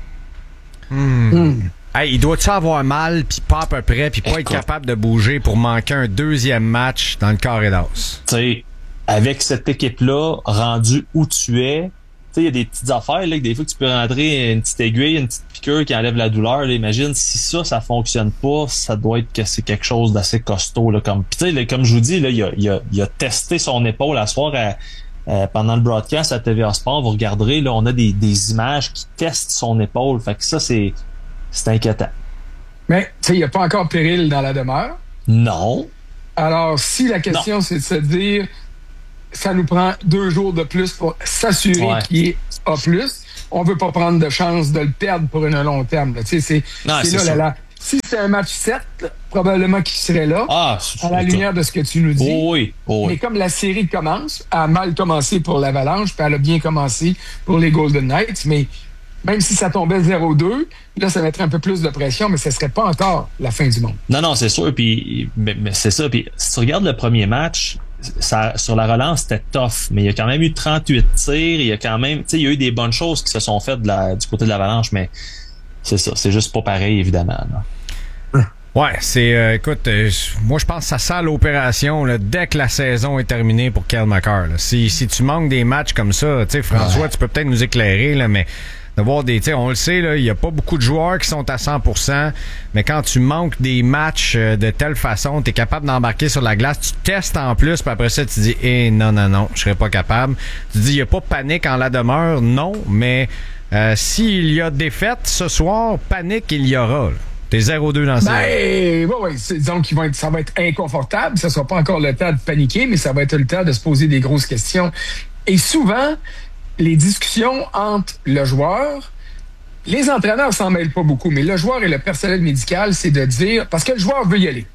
[SPEAKER 4] Hmm. Hmm. Hey, il doit-tu avoir mal, puis pas à peu près, puis pas Écoute. être capable de bouger pour manquer un deuxième match dans le carré d'as?
[SPEAKER 5] Tu sais, avec cette équipe-là, rendue où tu es, tu sais, il y a des petites affaires, là, que des fois que tu peux rentrer une petite aiguille, une petite piqûre qui enlève la douleur, là. Imagine, si ça, ça fonctionne pas, ça doit être que c'est quelque chose d'assez costaud, là. Comme, pis tu sais, comme je vous dis, là, il a, il a, il a testé son épaule à soir à, euh, pendant le broadcast à T V A Sport. Vous regarderez, là, on a des, des images qui testent son épaule. Fait que ça, c'est, c'est inquiétant.
[SPEAKER 1] Mais, tu sais, il n'y a pas encore péril dans la demeure.
[SPEAKER 5] Non.
[SPEAKER 1] Alors, si la question, non. c'est de se dire, ça nous prend deux jours de plus pour s'assurer ouais. qu'il est A plus. On veut pas prendre de chance de le perdre pour un long terme. Là. C'est, c'est, non, c'est, c'est là, là, là. Si c'est un match sept, probablement qu'il serait là, ah, à la lumière de ce que tu nous dis.
[SPEAKER 5] Oh oui, oh oui.
[SPEAKER 1] Mais comme la série commence, elle a mal commencé pour l'Avalanche, puis elle a bien commencé pour les Golden Knights, mais même si ça tombait zéro deux, là, ça mettrait un peu plus de pression, mais ce serait pas encore la fin du monde.
[SPEAKER 5] Non, non, c'est sûr, puis mais, mais c'est ça. Puis si tu regardes le premier match, ça, sur la relance, c'était tough, mais il y a quand même eu trente-huit tirs, il y a quand même, tu sais, il y a eu des bonnes choses qui se sont faites de la, du côté de l'Avalanche, mais c'est ça, c'est juste pas pareil, évidemment. Là.
[SPEAKER 4] Ouais, c'est, euh, écoute, euh, moi je pense que ça sent l'opération là, dès que la saison est terminée pour Cale Makar. Là. Si, si tu manques des matchs comme ça, tu sais, François, ouais. tu peux peut-être nous éclairer, là, mais d'avoir des, tu sais, on le sait, là, il y a pas beaucoup de joueurs qui sont à cent pour cent, mais quand tu manques des matchs euh, de telle façon, t'es capable d'embarquer sur la glace, tu testes en plus, puis après ça, tu dis, eh, non, non, non, je serais pas capable. Tu dis, il y a pas de panique en la demeure, non, mais euh, s'il y a défaite ce soir, panique il y aura, là. T'es zéro deux dans ça.
[SPEAKER 1] Ben, ouais, ouais. Disons qu'il va être, ça va être inconfortable. Ça sera pas encore le temps de paniquer, mais ça va être le temps de se poser des grosses questions. Et souvent, les discussions entre le joueur, les entraîneurs s'en mêlent pas beaucoup, mais le joueur et le personnel médical, c'est de dire, parce que le joueur veut y aller.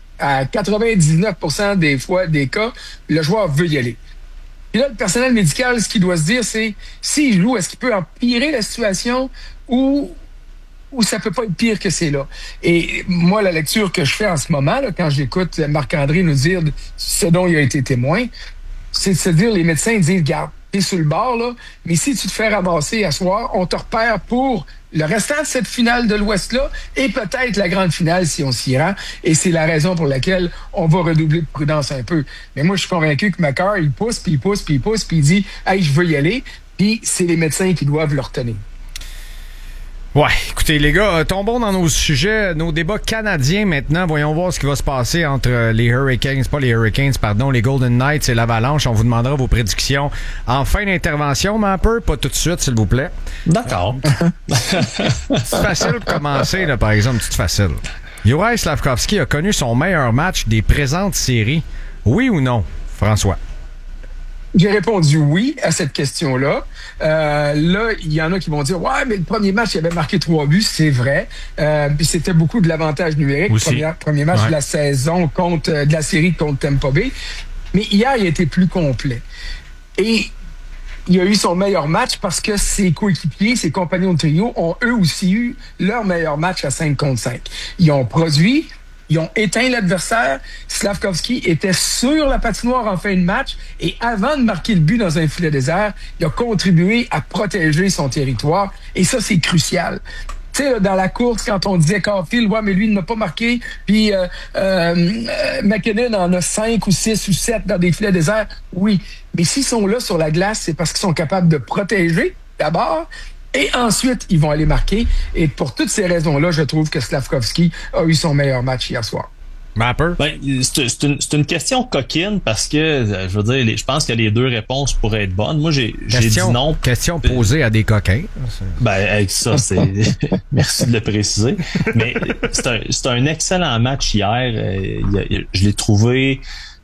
[SPEAKER 1] À quatre-vingt-dix-neuf pour cent des fois, des cas, le joueur veut y aller. Puis là, le personnel médical, ce qu'il doit se dire, c'est, s'il joue, est-ce qu'il peut empirer la situation ou ou ça peut pas être pire que c'est là. Et moi, la lecture que je fais en ce moment, là, quand j'écoute Marc-André nous dire ce dont il a été témoin, c'est de se dire, les médecins disent, garde, t'es sur le bord, là, mais si tu te fais ramasser à soir, on te repère pour le restant de cette finale de l'Ouest-là et peut-être la grande finale si on s'y rend. Et c'est la raison pour laquelle on va redoubler de prudence un peu. Mais moi, je suis convaincu que Makar, il pousse, puis il pousse, puis il pousse, puis il dit « Hey, je veux y aller », puis c'est les médecins qui doivent le retenir.
[SPEAKER 4] Ouais, écoutez les gars, tombons dans nos sujets, nos débats canadiens maintenant. Voyons voir ce qui va se passer entre les Hurricanes, pas les Hurricanes, pardon, les Golden Knights et l'Avalanche. On vous demandera vos prédictions en fin d'intervention, mais un peu, pas tout de suite, s'il vous plaît.
[SPEAKER 5] D'accord.
[SPEAKER 4] C'est facile de commencer, là, par exemple, c'est facile. Juraj Slafkovský a connu son meilleur match des présentes séries. Oui ou non, François?
[SPEAKER 1] J'ai répondu oui à cette question-là. Euh, là, il y en a qui vont dire « Ouais, mais le premier match, il avait marqué trois buts. » C'est vrai. Euh, puis c'était beaucoup de l'avantage numérique. Premier, premier match ouais. de la saison contre euh, de la série contre Tampa Bay. Mais hier, il a été plus complet. Et il a eu son meilleur match parce que ses coéquipiers, ses compagnons de trio ont eux aussi eu leur meilleur match à cinq contre cinq. Ils ont produit, ils ont éteint l'adversaire. Slafkovský était sur la patinoire en fin de match et avant de marquer le but dans un filet désert, il a contribué à protéger son territoire et ça, c'est crucial. Tu sais, dans la course, quand on disait Caulfield, ouais, mais lui, il n'a pas marqué, puis euh, euh, McKinnon en a cinq ou six ou sept dans des filets déserts, oui. Mais s'ils sont là sur la glace, c'est parce qu'ils sont capables de protéger, d'abord, et ensuite, ils vont aller marquer. Et pour toutes ces raisons-là, je trouve que Slafkovský a eu son meilleur match hier soir.
[SPEAKER 4] Mapper?
[SPEAKER 5] Ben, c'est, c'est, une, c'est une question coquine parce que, je veux dire, les, je pense que les deux réponses pourraient être bonnes. Moi, j'ai,
[SPEAKER 4] question,
[SPEAKER 5] j'ai dit non.
[SPEAKER 4] Question posée à des coquins.
[SPEAKER 5] Ben, avec ça, c'est... Merci de le préciser. Mais c'est un, c'est un excellent match hier. Euh, je l'ai trouvé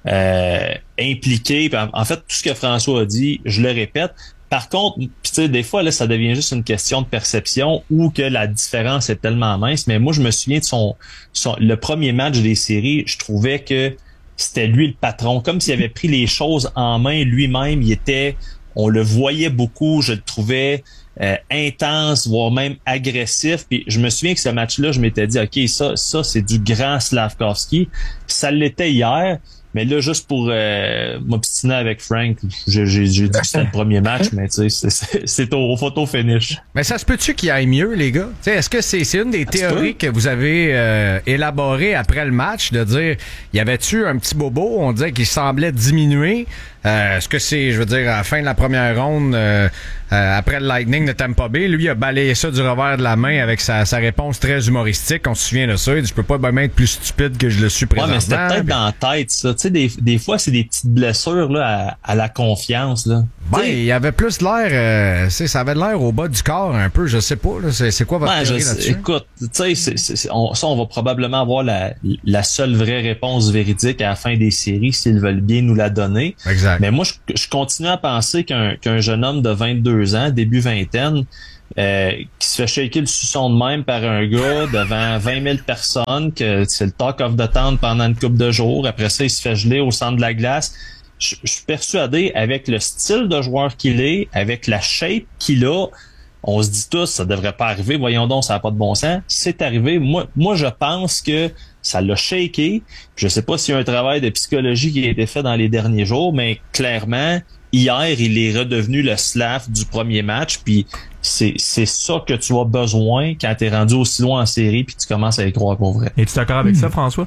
[SPEAKER 5] euh, impliqué. En fait, tout ce que François a dit, je le répète. Par contre, tu sais, des fois, là, ça devient juste une question de perception ou que la différence est tellement mince. Mais moi, je me souviens de son, son le premier match des séries, je trouvais que c'était lui le patron. Comme s'il avait pris les choses en main lui-même. Il était, on le voyait beaucoup, je le trouvais euh, intense, voire même agressif. Puis je me souviens que ce match-là, je m'étais dit, OK, ça, ça, c'est du grand Slafkovský. Ça l'était hier. Mais là, juste pour euh, m'obstiner avec Frank, j'ai, j'ai, j'ai dit que c'était le premier match, mais tu sais, c'est, c'est, c'est au photo finish.
[SPEAKER 4] Mais ça se peut-tu qu'il aille mieux, les gars? T'sais, est-ce que c'est, c'est une des théories que vous avez euh, élaborées après le match, de dire, y avait-tu un petit bobo? On disait qu'il semblait diminuer. Euh, est-ce que c'est, je veux dire, à la fin de la première ronde, euh, euh, après le Lightning de Tampa Bay, lui a balayé ça du revers de la main avec sa, sa réponse très humoristique. On se souvient de ça. Il dit, je peux pas même être plus stupide que je le suis présentement.
[SPEAKER 5] Ouais, mais c'était peut-être dans la tête, ça. Tu sais, des, des fois, c'est des petites blessures là, à, à la confiance. Là.
[SPEAKER 4] Ben, il y avait plus l'air, euh, ça avait l'air au bas du corps un peu, je sais pas. Là, c'est, c'est quoi votre
[SPEAKER 5] ben,
[SPEAKER 4] théorie
[SPEAKER 5] je,
[SPEAKER 4] là-dessus?
[SPEAKER 5] Écoute, tu sais, c'est, c'est, on, ça, on va probablement avoir la, la seule vraie réponse véridique à la fin des séries s'ils veulent bien nous la donner.
[SPEAKER 4] Exact.
[SPEAKER 5] Mais moi, je, je continue à penser qu'un, qu'un jeune homme de vingt-deux ans, début vingtaine, euh, qui se fait shaker le suçon de même par un gars devant vingt mille personnes, que c'est le talk of the town pendant une couple de jours. Après ça, il se fait geler au centre de la glace. Je, je suis persuadé, avec le style de joueur qu'il est, avec la shape qu'il a, on se dit tous, ça devrait pas arriver. Voyons donc, ça n'a pas de bon sens. C'est arrivé. Moi, moi, je pense que ça l'a shaké. Je sais pas s'il y a un travail de psychologie qui a été fait dans les derniers jours, mais clairement, hier, il est redevenu le Slav du premier match. Puis c'est, c'est ça que tu as besoin quand tu es rendu aussi loin en série puis tu commences à y croire pour vrai.
[SPEAKER 19] Es-tu d'accord avec mmh. ça, François?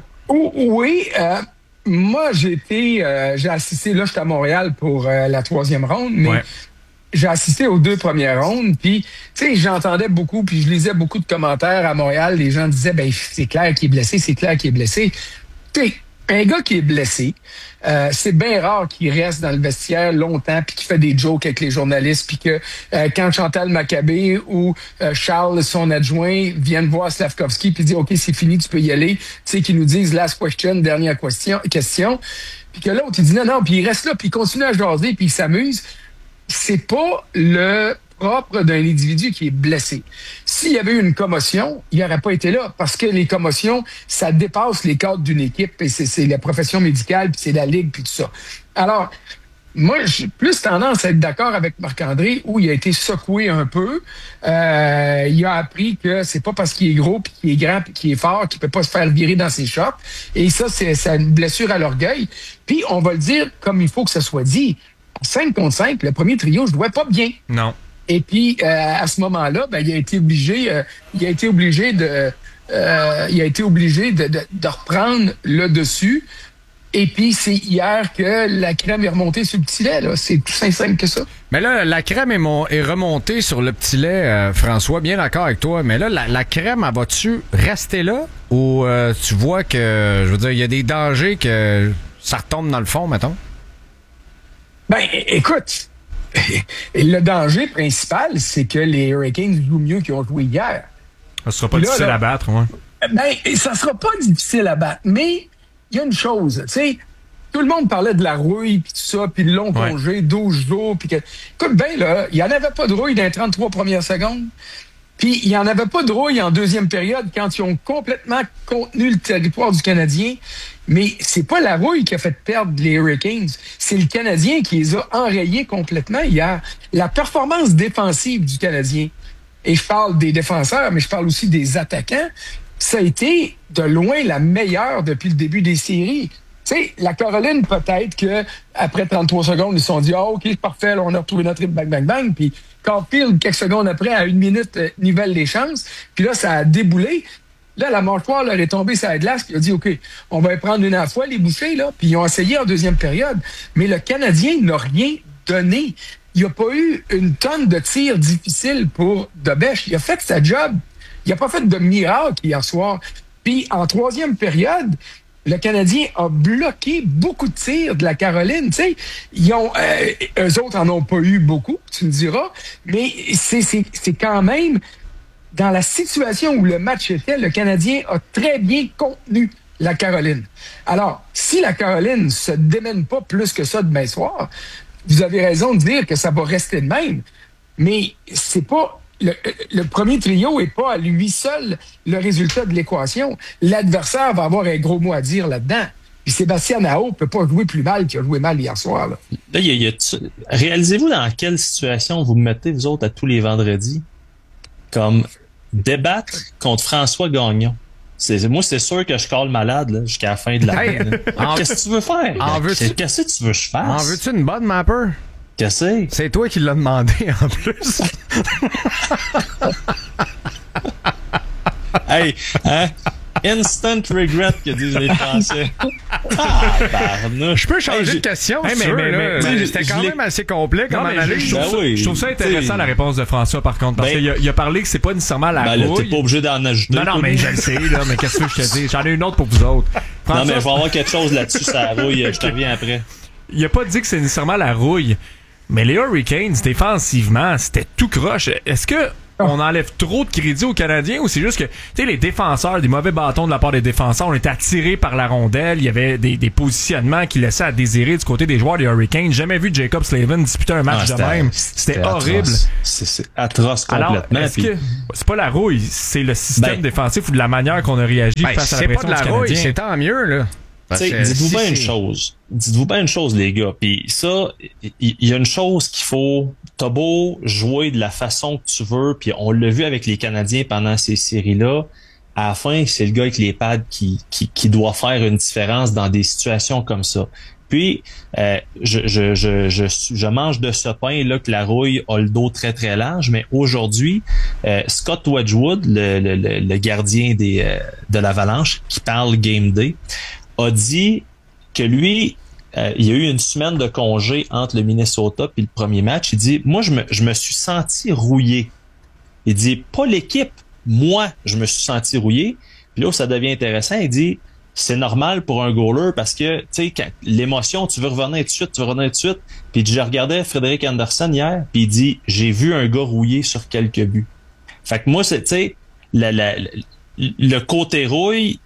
[SPEAKER 1] Oui. Euh, moi, j'ai été, euh, j'ai assisté, là, j'étais à Montréal pour euh, la troisième ronde, mais ouais. j'ai assisté aux deux premières rondes, puis, tu sais, j'entendais beaucoup, puis je lisais beaucoup de commentaires à Montréal. Les gens disaient, ben, c'est clair qu'il est blessé, c'est clair qu'il est blessé. Tu sais, un gars qui est blessé, euh, c'est bien rare qu'il reste dans le vestiaire longtemps puis qu'il fait des jokes avec les journalistes puis que euh, quand Chantal Maccabé ou euh, Charles, son adjoint, viennent voir Slafkovský puis disent « OK, c'est fini, tu peux y aller », tu sais, qu'ils nous disent « last question, dernière question », question, puis que l'autre, il dit « non, non », puis il reste là, puis il continue à jaser puis il s'amuse. C'est pas le propre d'un individu qui est blessé. S'il y avait eu une commotion, il n'aurait pas été là parce que les commotions, ça dépasse les cadres d'une équipe et c'est, c'est la profession médicale, puis c'est la ligue, puis tout ça. Alors, moi, j'ai plus tendance à être d'accord avec Marc-André où il a été secoué un peu. Euh, il a appris que c'est pas parce qu'il est gros, puis qu'il est grand, puis qu'il est fort, qu'il peut pas se faire virer dans ses chops. Et ça, c'est, c'est une blessure à l'orgueil. Puis, on va le dire comme il faut que ça soit dit. cinq contre cinq, le premier trio, je jouais pas bien.
[SPEAKER 4] Non.
[SPEAKER 1] Et puis, euh, à ce moment-là, ben, il a été obligé, euh, il a été obligé de, euh, il a été obligé de, de, de reprendre le dessus. Et puis, c'est hier que la crème est remontée sur le petit lait, là. C'est tout simple que ça.
[SPEAKER 4] Mais là, la crème est, mon, est remontée sur le petit lait, euh, François, bien d'accord avec toi. Mais là, la, la crème, elle va-tu rester là? Ou euh, tu vois que, je veux dire, il y a des dangers que ça retombe dans le fond, mettons?
[SPEAKER 1] Ben, écoute, le danger principal, c'est que les Hurricanes jouent mieux qu'ils ont joué hier.
[SPEAKER 19] Ça sera pas là, difficile là, à battre, ouais.
[SPEAKER 1] Ben, ça sera pas difficile à battre, mais il y a une chose, tu sais, tout le monde parlait de la rouille, puis tout ça, puis le long
[SPEAKER 2] Ouais.
[SPEAKER 1] congé, douze jours, puis que... Écoute, ben là, il n'y en avait pas de rouille dans les trente-trois premières secondes, puis il n'y en avait pas de rouille en deuxième période quand ils ont complètement contenu le territoire du Canadien, mais c'est pas la rouille qui a fait perdre les Hurricanes, c'est le Canadien qui les a enrayés complètement hier. La performance défensive du Canadien, et je parle des défenseurs, mais je parle aussi des attaquants, ça a été de loin la meilleure depuis le début des séries. Tu sais, la Caroline, peut-être que après trente-trois secondes, ils se sont dit « Ah, OK, c'est parfait, là, on a retrouvé notre rythme, bang, bang, bang. » Puis Caulfield, quelques secondes après, à une minute, euh, nivelle les chances. Puis là, ça a déboulé. Là, la mâchoire leur est tombée sur la glace. Puis il a dit « OK, on va y prendre une à la fois, les bouchées. » là. Puis ils ont essayé en deuxième période. Mais le Canadien n'a rien donné. Il n'y a pas eu une tonne de tirs difficiles pour Dobèche. Il a fait sa job. Il n'a pas fait de miracle hier soir. Puis en troisième période, le Canadien a bloqué beaucoup de tirs de la Caroline. Tu sais, ils ont, euh, eux autres en ont pas eu beaucoup, tu me diras, mais c'est, c'est, c'est quand même dans la situation où le match était, le Canadien a très bien contenu la Caroline. Alors, si la Caroline se démène pas plus que ça demain soir, vous avez raison de dire que ça va rester de même, mais c'est pas... Le, le premier trio n'est pas à lui seul le résultat de l'équation. L'adversaire va avoir un gros mot à dire là-dedans. Puis Sébastien Aho ne peut pas jouer plus mal qu'il a joué mal hier soir. Là.
[SPEAKER 5] Là, y a, y a, réalisez-vous dans quelle situation vous me mettez, vous autres, à tous les vendredis, comme débattre contre François Gagnon. C'est, moi, c'est sûr que je colle malade là, jusqu'à la fin de l'année.
[SPEAKER 4] En-
[SPEAKER 5] Qu'est-ce que tu veux faire?
[SPEAKER 4] En veux-tu-
[SPEAKER 5] Qu'est-ce que tu veux que je fasse?
[SPEAKER 4] En veux-tu une bonne mapper?
[SPEAKER 5] Qu'est-ce que c'est?
[SPEAKER 4] C'est toi qui l'as demandé en plus.
[SPEAKER 5] Hey, hein? Instant regret que disent les Français. Ah,
[SPEAKER 4] Je peux changer de question,
[SPEAKER 19] Hey,
[SPEAKER 4] si
[SPEAKER 19] mais-
[SPEAKER 4] tu veux,
[SPEAKER 19] mais-
[SPEAKER 4] là.
[SPEAKER 19] mais-
[SPEAKER 4] Ben,
[SPEAKER 19] mais-
[SPEAKER 4] C'était
[SPEAKER 19] je
[SPEAKER 4] quand
[SPEAKER 19] l'ai-
[SPEAKER 4] même assez complet comme
[SPEAKER 19] Non, mais
[SPEAKER 4] analyse.
[SPEAKER 19] je, trouve
[SPEAKER 5] Ben
[SPEAKER 19] ça,
[SPEAKER 5] oui,
[SPEAKER 19] je trouve ça intéressant
[SPEAKER 5] t'sais.
[SPEAKER 19] la réponse de François par contre parce
[SPEAKER 5] Ben-
[SPEAKER 19] qu'il a, il a parlé que c'est pas nécessairement la
[SPEAKER 5] Ben là,
[SPEAKER 19] rouille.
[SPEAKER 5] t'es pas obligé d'en ajouter.
[SPEAKER 19] Non, non,
[SPEAKER 5] toi,
[SPEAKER 19] mais
[SPEAKER 5] nous.
[SPEAKER 19] je le sais, là, mais qu'est-ce que je te dis? J'en ai une autre pour vous autres.
[SPEAKER 5] Non,
[SPEAKER 19] François,
[SPEAKER 5] mais il va y avoir quelque chose là-dessus, ça rouille. Je te reviens après.
[SPEAKER 19] il a pas dit que c'est nécessairement la rouille, mais les Hurricanes, défensivement, c'était tout croche. Est-ce que on enlève trop de crédit aux Canadiens ou c'est juste que, tu sais, les défenseurs, des mauvais bâtons de la part des défenseurs, on était attirés par la rondelle, il y avait des, des positionnements qui laissaient à désirer du côté des joueurs des Hurricanes. Jamais vu Jacob Slavin disputer un match
[SPEAKER 5] Ah,
[SPEAKER 19] de même. C'était horrible.
[SPEAKER 5] atroce. C'est, c'est atroce
[SPEAKER 19] Alors,
[SPEAKER 5] complètement.
[SPEAKER 19] est-ce
[SPEAKER 5] puis-
[SPEAKER 19] que c'est pas la rouille, c'est le système
[SPEAKER 5] Ben,
[SPEAKER 19] défensif ou de la manière qu'on a réagi
[SPEAKER 4] Ben,
[SPEAKER 19] face à la
[SPEAKER 4] c'est pas
[SPEAKER 19] pression
[SPEAKER 4] de la
[SPEAKER 19] du
[SPEAKER 4] rouille,
[SPEAKER 19] Canadien?
[SPEAKER 4] c'est tant mieux, là. Parce
[SPEAKER 5] T'sais,
[SPEAKER 4] que
[SPEAKER 5] dites-vous
[SPEAKER 4] si
[SPEAKER 5] bien une
[SPEAKER 4] c'est-
[SPEAKER 5] chose. Dites-vous bien une chose, les gars. Puis ça, il y, y a une chose qu'il faut. T'as beau jouer de la façon que tu veux, puis on l'a vu avec les Canadiens pendant ces séries-là. À la fin, c'est le gars avec les pads qui, qui, qui doit faire une différence dans des situations comme ça. Puis, euh, je, je, je, je, suis- je mange de ce pain là que la rouille a le dos très très large, mais aujourd'hui, euh, Scott Wedgwood, le, le, le, le gardien des, euh, de l'Avalanche, qui parle Game Day, a dit que lui, euh, il y a eu une semaine de congé entre le Minnesota et le premier match. Il dit, moi, je me, je me suis senti rouillé. Il dit, pas l'équipe, moi, je me suis senti rouillé. Puis là où ça devient intéressant, il dit, c'est normal pour un goaler parce que, tu sais, quand l'émotion, tu veux revenir tout de suite, tu veux revenir tout de suite. Puis je regardais Frédéric Anderson hier, puis il dit, j'ai vu un gars rouillé sur quelques buts. Fait que moi, c'est, tu sais, la- la- la- le côté rouille,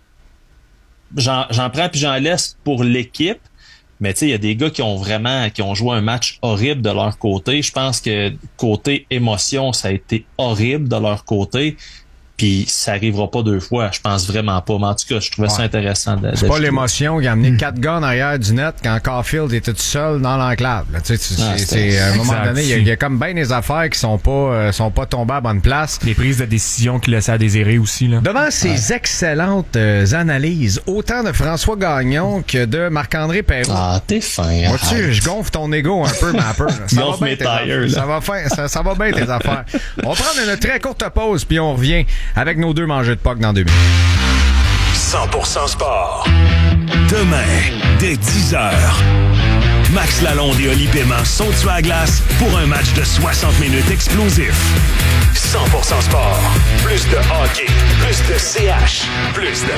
[SPEAKER 5] j'en, j'en prends puis j'en laisse pour l'équipe. Mais tu sais, il y a des gars qui ont vraiment, qui ont joué un match horrible de leur côté. Je pense que côté émotion, ça a été horrible de leur côté. Puis ça arrivera pas deux fois, je pense vraiment pas. Mais en tout cas, je trouvais ça
[SPEAKER 4] Ouais.
[SPEAKER 5] intéressant. De,
[SPEAKER 4] C'est
[SPEAKER 5] de-
[SPEAKER 4] pas l'émotion qui a amené quatre gars en arrière du net quand Caulfield était tout seul dans l'enclave. Là. Tu sais, tu-
[SPEAKER 5] Ah,
[SPEAKER 4] c'est,
[SPEAKER 5] c'était-
[SPEAKER 4] c'est, à un moment
[SPEAKER 19] Exact.
[SPEAKER 4] donné, il y, a- il y a comme bien des affaires qui sont pas, euh, sont pas tombées à bonne place.
[SPEAKER 19] Les prises de décision qui laissaient à désirer aussi, là.
[SPEAKER 4] Devant ces excellentes euh, analyses, autant de François Gagnon que de Marc-André Perrault.
[SPEAKER 5] Ah, t'es fin.
[SPEAKER 4] Vois-tu,
[SPEAKER 5] arrête.
[SPEAKER 4] je gonfle ton ego un peu, ma peur. Ça va
[SPEAKER 5] Gonfle
[SPEAKER 4] bien
[SPEAKER 5] mes
[SPEAKER 4] tes
[SPEAKER 5] tires,
[SPEAKER 4] affaires.
[SPEAKER 5] là.
[SPEAKER 4] Ça va fin- ça, ça va bien tes affaires. On va prendre une très courte pause, puis on revient avec nos deux mangeux de P O C dans deux minutes.
[SPEAKER 20] cent pour cent sport. Demain, dès dix heures. Max Lalonde et Oli Paiement sont sur la glace pour un match de soixante minutes explosif. cent pour cent sport. Plus de hockey, plus de C H, plus de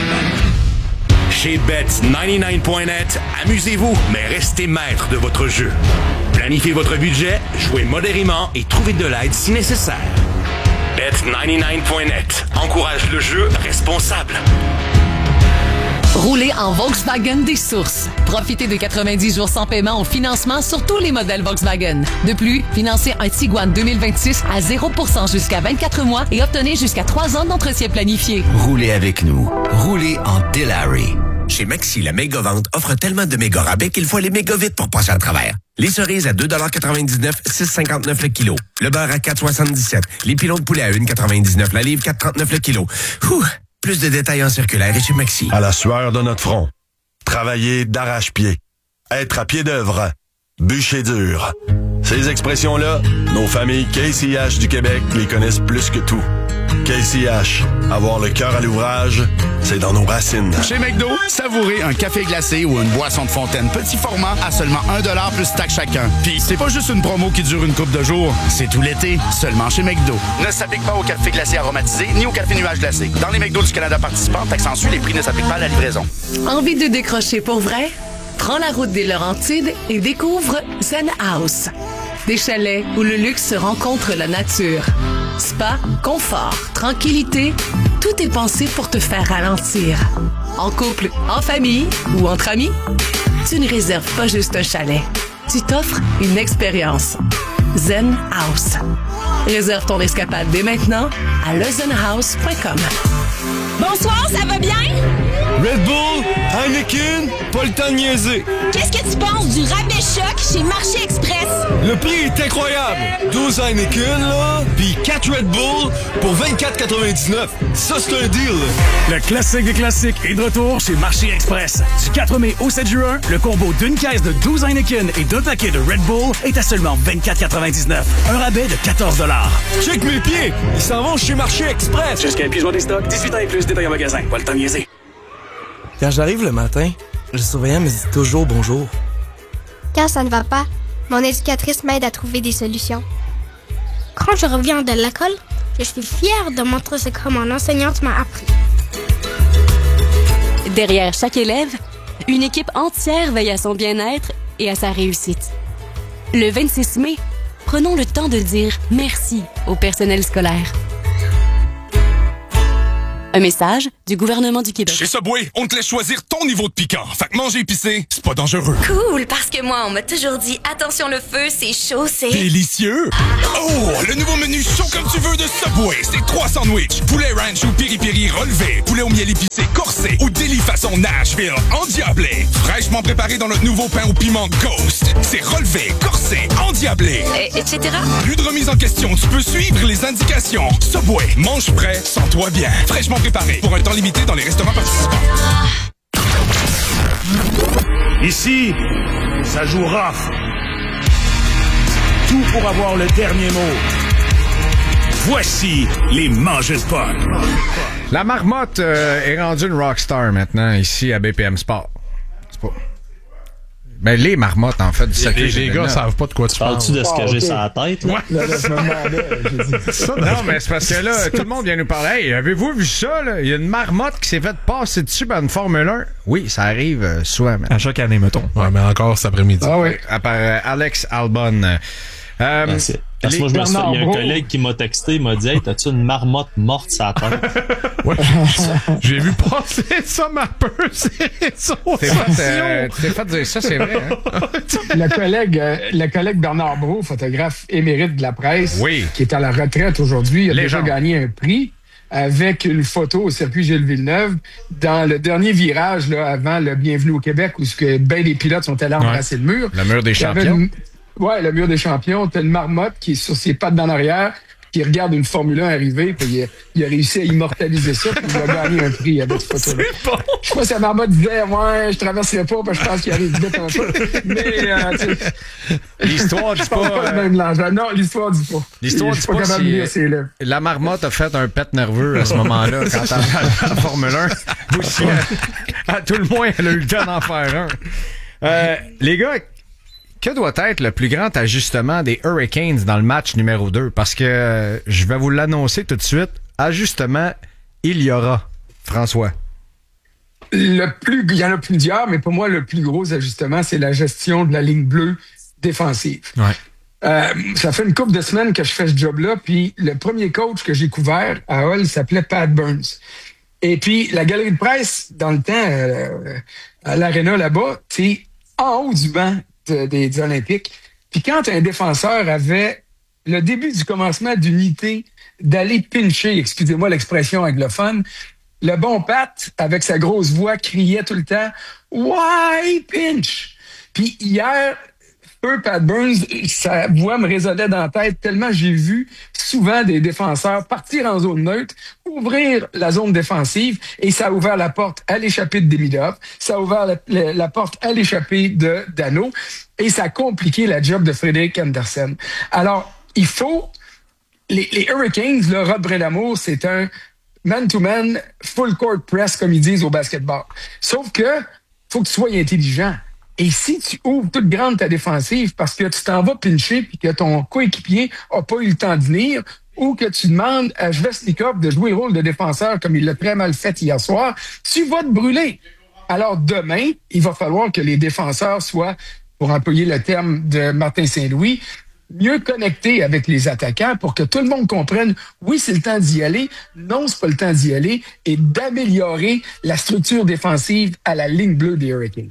[SPEAKER 20] fun.
[SPEAKER 14] Chez Bet quatre-vingt-dix-neuf point net, amusez-vous, mais restez maître de votre jeu. Planifiez votre budget, jouez modérément et trouvez de l'aide si nécessaire. Bet bet quatre-vingt-dix-neuf point net. Encourage le jeu responsable.
[SPEAKER 6] Roulez en Volkswagen des sources. Profitez de quatre-vingt-dix jours sans paiement au financement sur tous les modèles Volkswagen. De plus, financez un Tiguan deux mille vingt-six à zéro pour cent jusqu'à vingt-quatre mois et obtenez jusqu'à trois ans d'entretien planifié.
[SPEAKER 21] Roulez avec nous. Roulez en Delary. Chez Maxi, la méga vente offre tellement de méga rabais qu'il faut aller méga vite pour passer à travers. Les cerises à deux quatre-vingt-dix-neuf, six cinquante-neuf le kilo. Le beurre à quatre soixante-dix-sept. Les pilons de poulet à un quatre-vingt-dix-neuf la livre, quatre trente-neuf le kilo. Ouh! Plus de détails en circulaire et chez Maxi.
[SPEAKER 7] À la sueur de notre front. Travailler d'arrache-pied. Être à pied d'œuvre. Bûcher dur. Ces expressions-là, nos familles K C H du Québec les connaissent plus que tout. K C H, avoir le cœur à l'ouvrage, c'est dans nos racines.
[SPEAKER 8] Chez McDo, savourez un café glacé ou une boisson de fontaine petit format à seulement un dollar plus taxe chacun. Puis c'est pas juste une promo qui dure une couple de jours, c'est tout l'été, seulement chez McDo. Ne s'applique pas au café glacé aromatisé ni au café nuage glacé. Dans les McDo du Canada participants, taxe en les prix ne s'appliquent pas à la livraison.
[SPEAKER 6] Envie de décrocher pour vrai? Prends la route des Laurentides et découvre Zen House. Des chalets où le luxe se rencontre la nature. Spa, confort, tranquillité, tout est pensé pour te faire ralentir. En couple, en famille ou entre amis, tu ne réserves pas juste un chalet. Tu t'offres une expérience. Zen House. Réserve ton escapade dès maintenant à le zen house point com.
[SPEAKER 10] Bonsoir, ça va bien?
[SPEAKER 11] Red Bull, Heineken, pas le temps de niaiser.
[SPEAKER 10] Qu'est-ce que tu penses du rabais choc chez Marché Express?
[SPEAKER 11] Le prix est incroyable. douze Heineken, là, puis quatre Red Bull pour vingt-quatre quatre-vingt-dix-neuf. Ça, c'est un deal.
[SPEAKER 12] Le classique des classiques est de retour chez Marché Express. Du quatre mai au sept juin, le combo d'une caisse de douze Heineken et d'un paquet de Red Bull est à seulement vingt-quatre quatre-vingt-dix-neuf. Un rabais de quatorze dollars.
[SPEAKER 11] Check mes pieds. Ils s'en vont chez Marché Express.
[SPEAKER 12] Jusqu'à épuisement des stocks, dix-huit ans et plus, détail en magasin. Pas le temps de niaiser.
[SPEAKER 13] Quand j'arrive le matin, le surveillant me dit toujours bonjour.
[SPEAKER 28] Quand ça ne va pas, mon éducatrice m'aide à trouver des solutions. Quand je reviens de l'école, je suis fière de montrer ce que mon enseignante m'a appris.
[SPEAKER 23] Derrière chaque élève, une équipe entière veille à son bien-être et à sa réussite. Le vingt-six mai, prenons le temps de dire merci au personnel scolaire. Un message du gouvernement du Québec.
[SPEAKER 29] Chez Subway, on te laisse choisir ton niveau de piquant. Fait que manger épicé, c'est pas dangereux.
[SPEAKER 30] Cool, parce que moi, on m'a toujours dit attention le feu, c'est chaud, c'est...
[SPEAKER 29] Délicieux! Oh, le nouveau menu chaud comme tu veux de Subway. C'est trois sandwichs. Poulet ranch ou piri-piri relevé. Poulet au miel épicé corsé. Ou délit façon Nashville endiablé. Fraîchement préparé dans notre nouveau pain au piment Ghost. C'est relevé, corsé, endiablé.
[SPEAKER 30] Et, et cetera.
[SPEAKER 29] Plus de remise en question, tu peux suivre les indications. Subway, mange prêt, sens-toi bien. Fraîchement préparé pour un temps limité dans les restaurants participants.
[SPEAKER 9] Ici, ça joue rough. Tout pour avoir le dernier mot. Voici les mangeurs de pot.
[SPEAKER 4] La marmotte euh, est rendue une rockstar maintenant ici à B P M Sport. C'est pas... Ben, les marmottes, en fait, du circuit.
[SPEAKER 2] Les, les gars savent pas de quoi tu parles.
[SPEAKER 5] Parles-tu de ce que j'ai sur la tête, là?
[SPEAKER 1] Là, là, je me demandais, j'ai dit
[SPEAKER 4] ça. Non, mais c'est parce que là, tout le monde vient nous parler. Hey, avez-vous vu ça, là? Il y a une marmotte qui s'est faite passer dessus par une Formule un. Oui, ça arrive euh, souvent.
[SPEAKER 19] À chaque année, mettons.
[SPEAKER 2] Ouais, mais encore cet après-midi.
[SPEAKER 4] Ah oui. À part euh, Alex Albon. Euh,
[SPEAKER 5] ben, c'est... Parce que moi, je me suis... il y a un collègue qui m'a texté, il m'a dit « Hey, t'as-tu une marmotte morte sur la tête? »
[SPEAKER 2] Ouais, j'ai vu passer ça, ma peur, c'est ça.
[SPEAKER 4] T'es fait, euh, t'es fait dire ça, c'est vrai. Hein?
[SPEAKER 1] le, collègue, euh, le collègue Bernard Brault, photographe émérite de la presse,
[SPEAKER 4] oui.
[SPEAKER 1] qui est à la retraite aujourd'hui, a
[SPEAKER 4] Légende.
[SPEAKER 1] déjà gagné un prix avec une photo au circuit Gilles Villeneuve dans le dernier virage là, avant le Bienvenue au Québec où que ben des pilotes sont allés embrasser ouais. le mur.
[SPEAKER 4] Le mur des champions.
[SPEAKER 1] Une... Ouais, le mur des champions. T'as une marmotte qui est sur ses pattes dans l'arrière, qui regarde une Formule un arriver, puis il a, il a réussi à immortaliser ça, puis il a gagné un prix avec cette photo-là. Bon. Je crois que sa marmotte disait, ouais, je traverserai pas, parce que je pense qu'il arrive vite un peu. Mais, euh, tu sais,
[SPEAKER 4] l'histoire dit pas.
[SPEAKER 1] pas euh... même non, l'histoire dit pas.
[SPEAKER 4] L'histoire dit pas, pas si
[SPEAKER 1] si
[SPEAKER 4] la marmotte a fait un pet nerveux à ce moment-là, quand elle a la Formule un. Ou si, à, à tout le moins, elle a eu le temps d'en faire un. Euh, les gars, que doit être le plus grand ajustement des Hurricanes dans le match numéro deux? Parce que euh, je vais vous l'annoncer tout de suite. Ajustement, il y aura. François.
[SPEAKER 1] Le plus, il y en a plusieurs, mais pour moi, le plus gros ajustement, c'est la gestion de la ligne bleue défensive.
[SPEAKER 4] Ouais.
[SPEAKER 1] Euh, ça fait une couple de semaines que je fais ce job-là, puis le premier coach que j'ai couvert à Hull s'appelait Pat Burns. Et puis, la galerie de presse, dans le temps, euh, à l'aréna là-bas, c'est en haut du banc de, des, des Olympiques. Puis quand un défenseur avait le début du commencement d'unité d'aller pincher, excusez-moi l'expression anglophone, le bon Pat, avec sa grosse voix, criait tout le temps « Why pinch? » Puis hier, peu Pat Burns, sa voix me résonnait dans la tête tellement j'ai vu souvent des défenseurs partir en zone neutre, ouvrir la zone défensive, et ça a ouvert la porte à l'échappée de Demidov, ça a ouvert la, la, la porte à l'échappée de Dano, et ça a compliqué la job de Frédéric Andersen. Alors, il faut... Les, les Hurricanes, le Rob Brindamour, c'est un man-to-man, full court press, comme ils disent au basketball. Sauf que faut que tu sois intelligent. Et si tu ouvres toute grande ta défensive parce que tu t'en vas pincher puis que ton coéquipier a pas eu le temps de venir, ou que tu demandes à Svechnikov de jouer le rôle de défenseur comme il l'a très mal fait hier soir, tu vas te brûler. Alors demain, il va falloir que les défenseurs soient, pour employer le terme de Martin Saint-Louis, mieux connectés avec les attaquants pour que tout le monde comprenne, oui, c'est le temps d'y aller, non, c'est pas le temps d'y aller, et d'améliorer la structure défensive à la ligne bleue des Hurricanes.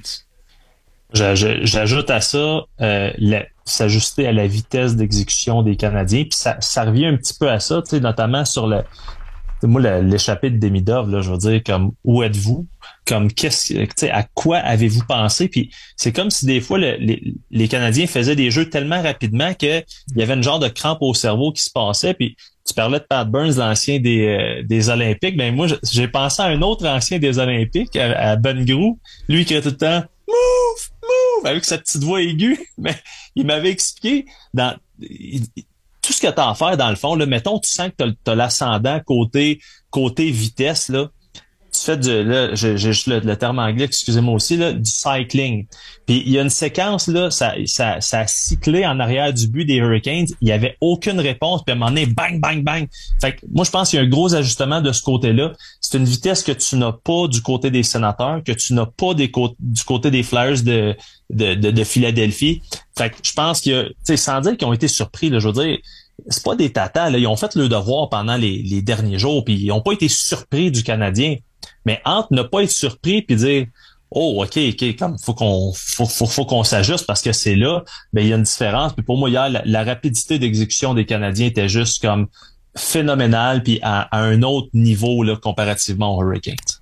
[SPEAKER 5] J'ajoute à ça euh, la, s'ajuster à la vitesse d'exécution des Canadiens, puis ça, ça revient un petit peu à ça, tu sais, notamment sur le moi la, l'échappée de Demidov, là, je veux dire, comme où êtes-vous, comme qu'est-ce, tu sais, à quoi avez-vous pensé, puis c'est comme si des fois le, les, les Canadiens faisaient des jeux tellement rapidement que il y avait une genre de crampe au cerveau qui se passait, puis tu parlais de Pat Burns, l'ancien des euh, des Olympiques, ben moi j'ai pensé à un autre ancien des Olympiques, à, à Ben Grou, lui qui a tout le temps move, move, avec sa petite voix aiguë, mais il m'avait expliqué dans il, tout ce que t'as à faire dans le fond, là, mettons, tu sens que t'as, t'as l'ascendant côté côté vitesse, là, tu fais du, là, j'ai, j'ai juste le, le terme anglais, excusez-moi aussi, là, du cycling. Puis il y a une séquence, là, ça, ça, ça a cyclé en arrière du but des Hurricanes, il y avait aucune réponse, puis à un moment donné, bang, bang, bang. Fait que moi, je pense qu'il y a un gros ajustement de ce côté-là. C'est une vitesse que tu n'as pas du côté des Sénateurs, que tu n'as pas des cô- du côté des Flyers de, de, de, de Philadelphie. Fait que je pense qu'il y a, tu sais, sans dire qu'ils ont été surpris, là, je veux dire, c'est pas des tatas, là, ils ont fait le devoir pendant les, les derniers jours, puis ils n'ont pas été surpris du Canadien. Mais entre ne pas être surpris puis dire oh ok ok comme faut qu'on faut faut, faut qu'on s'ajuste parce que c'est là, ben il y a une différence. Puis pour moi hier la, la rapidité d'exécution des Canadiens était juste comme phénoménale puis à, à un autre niveau là comparativement aux Hurricanes.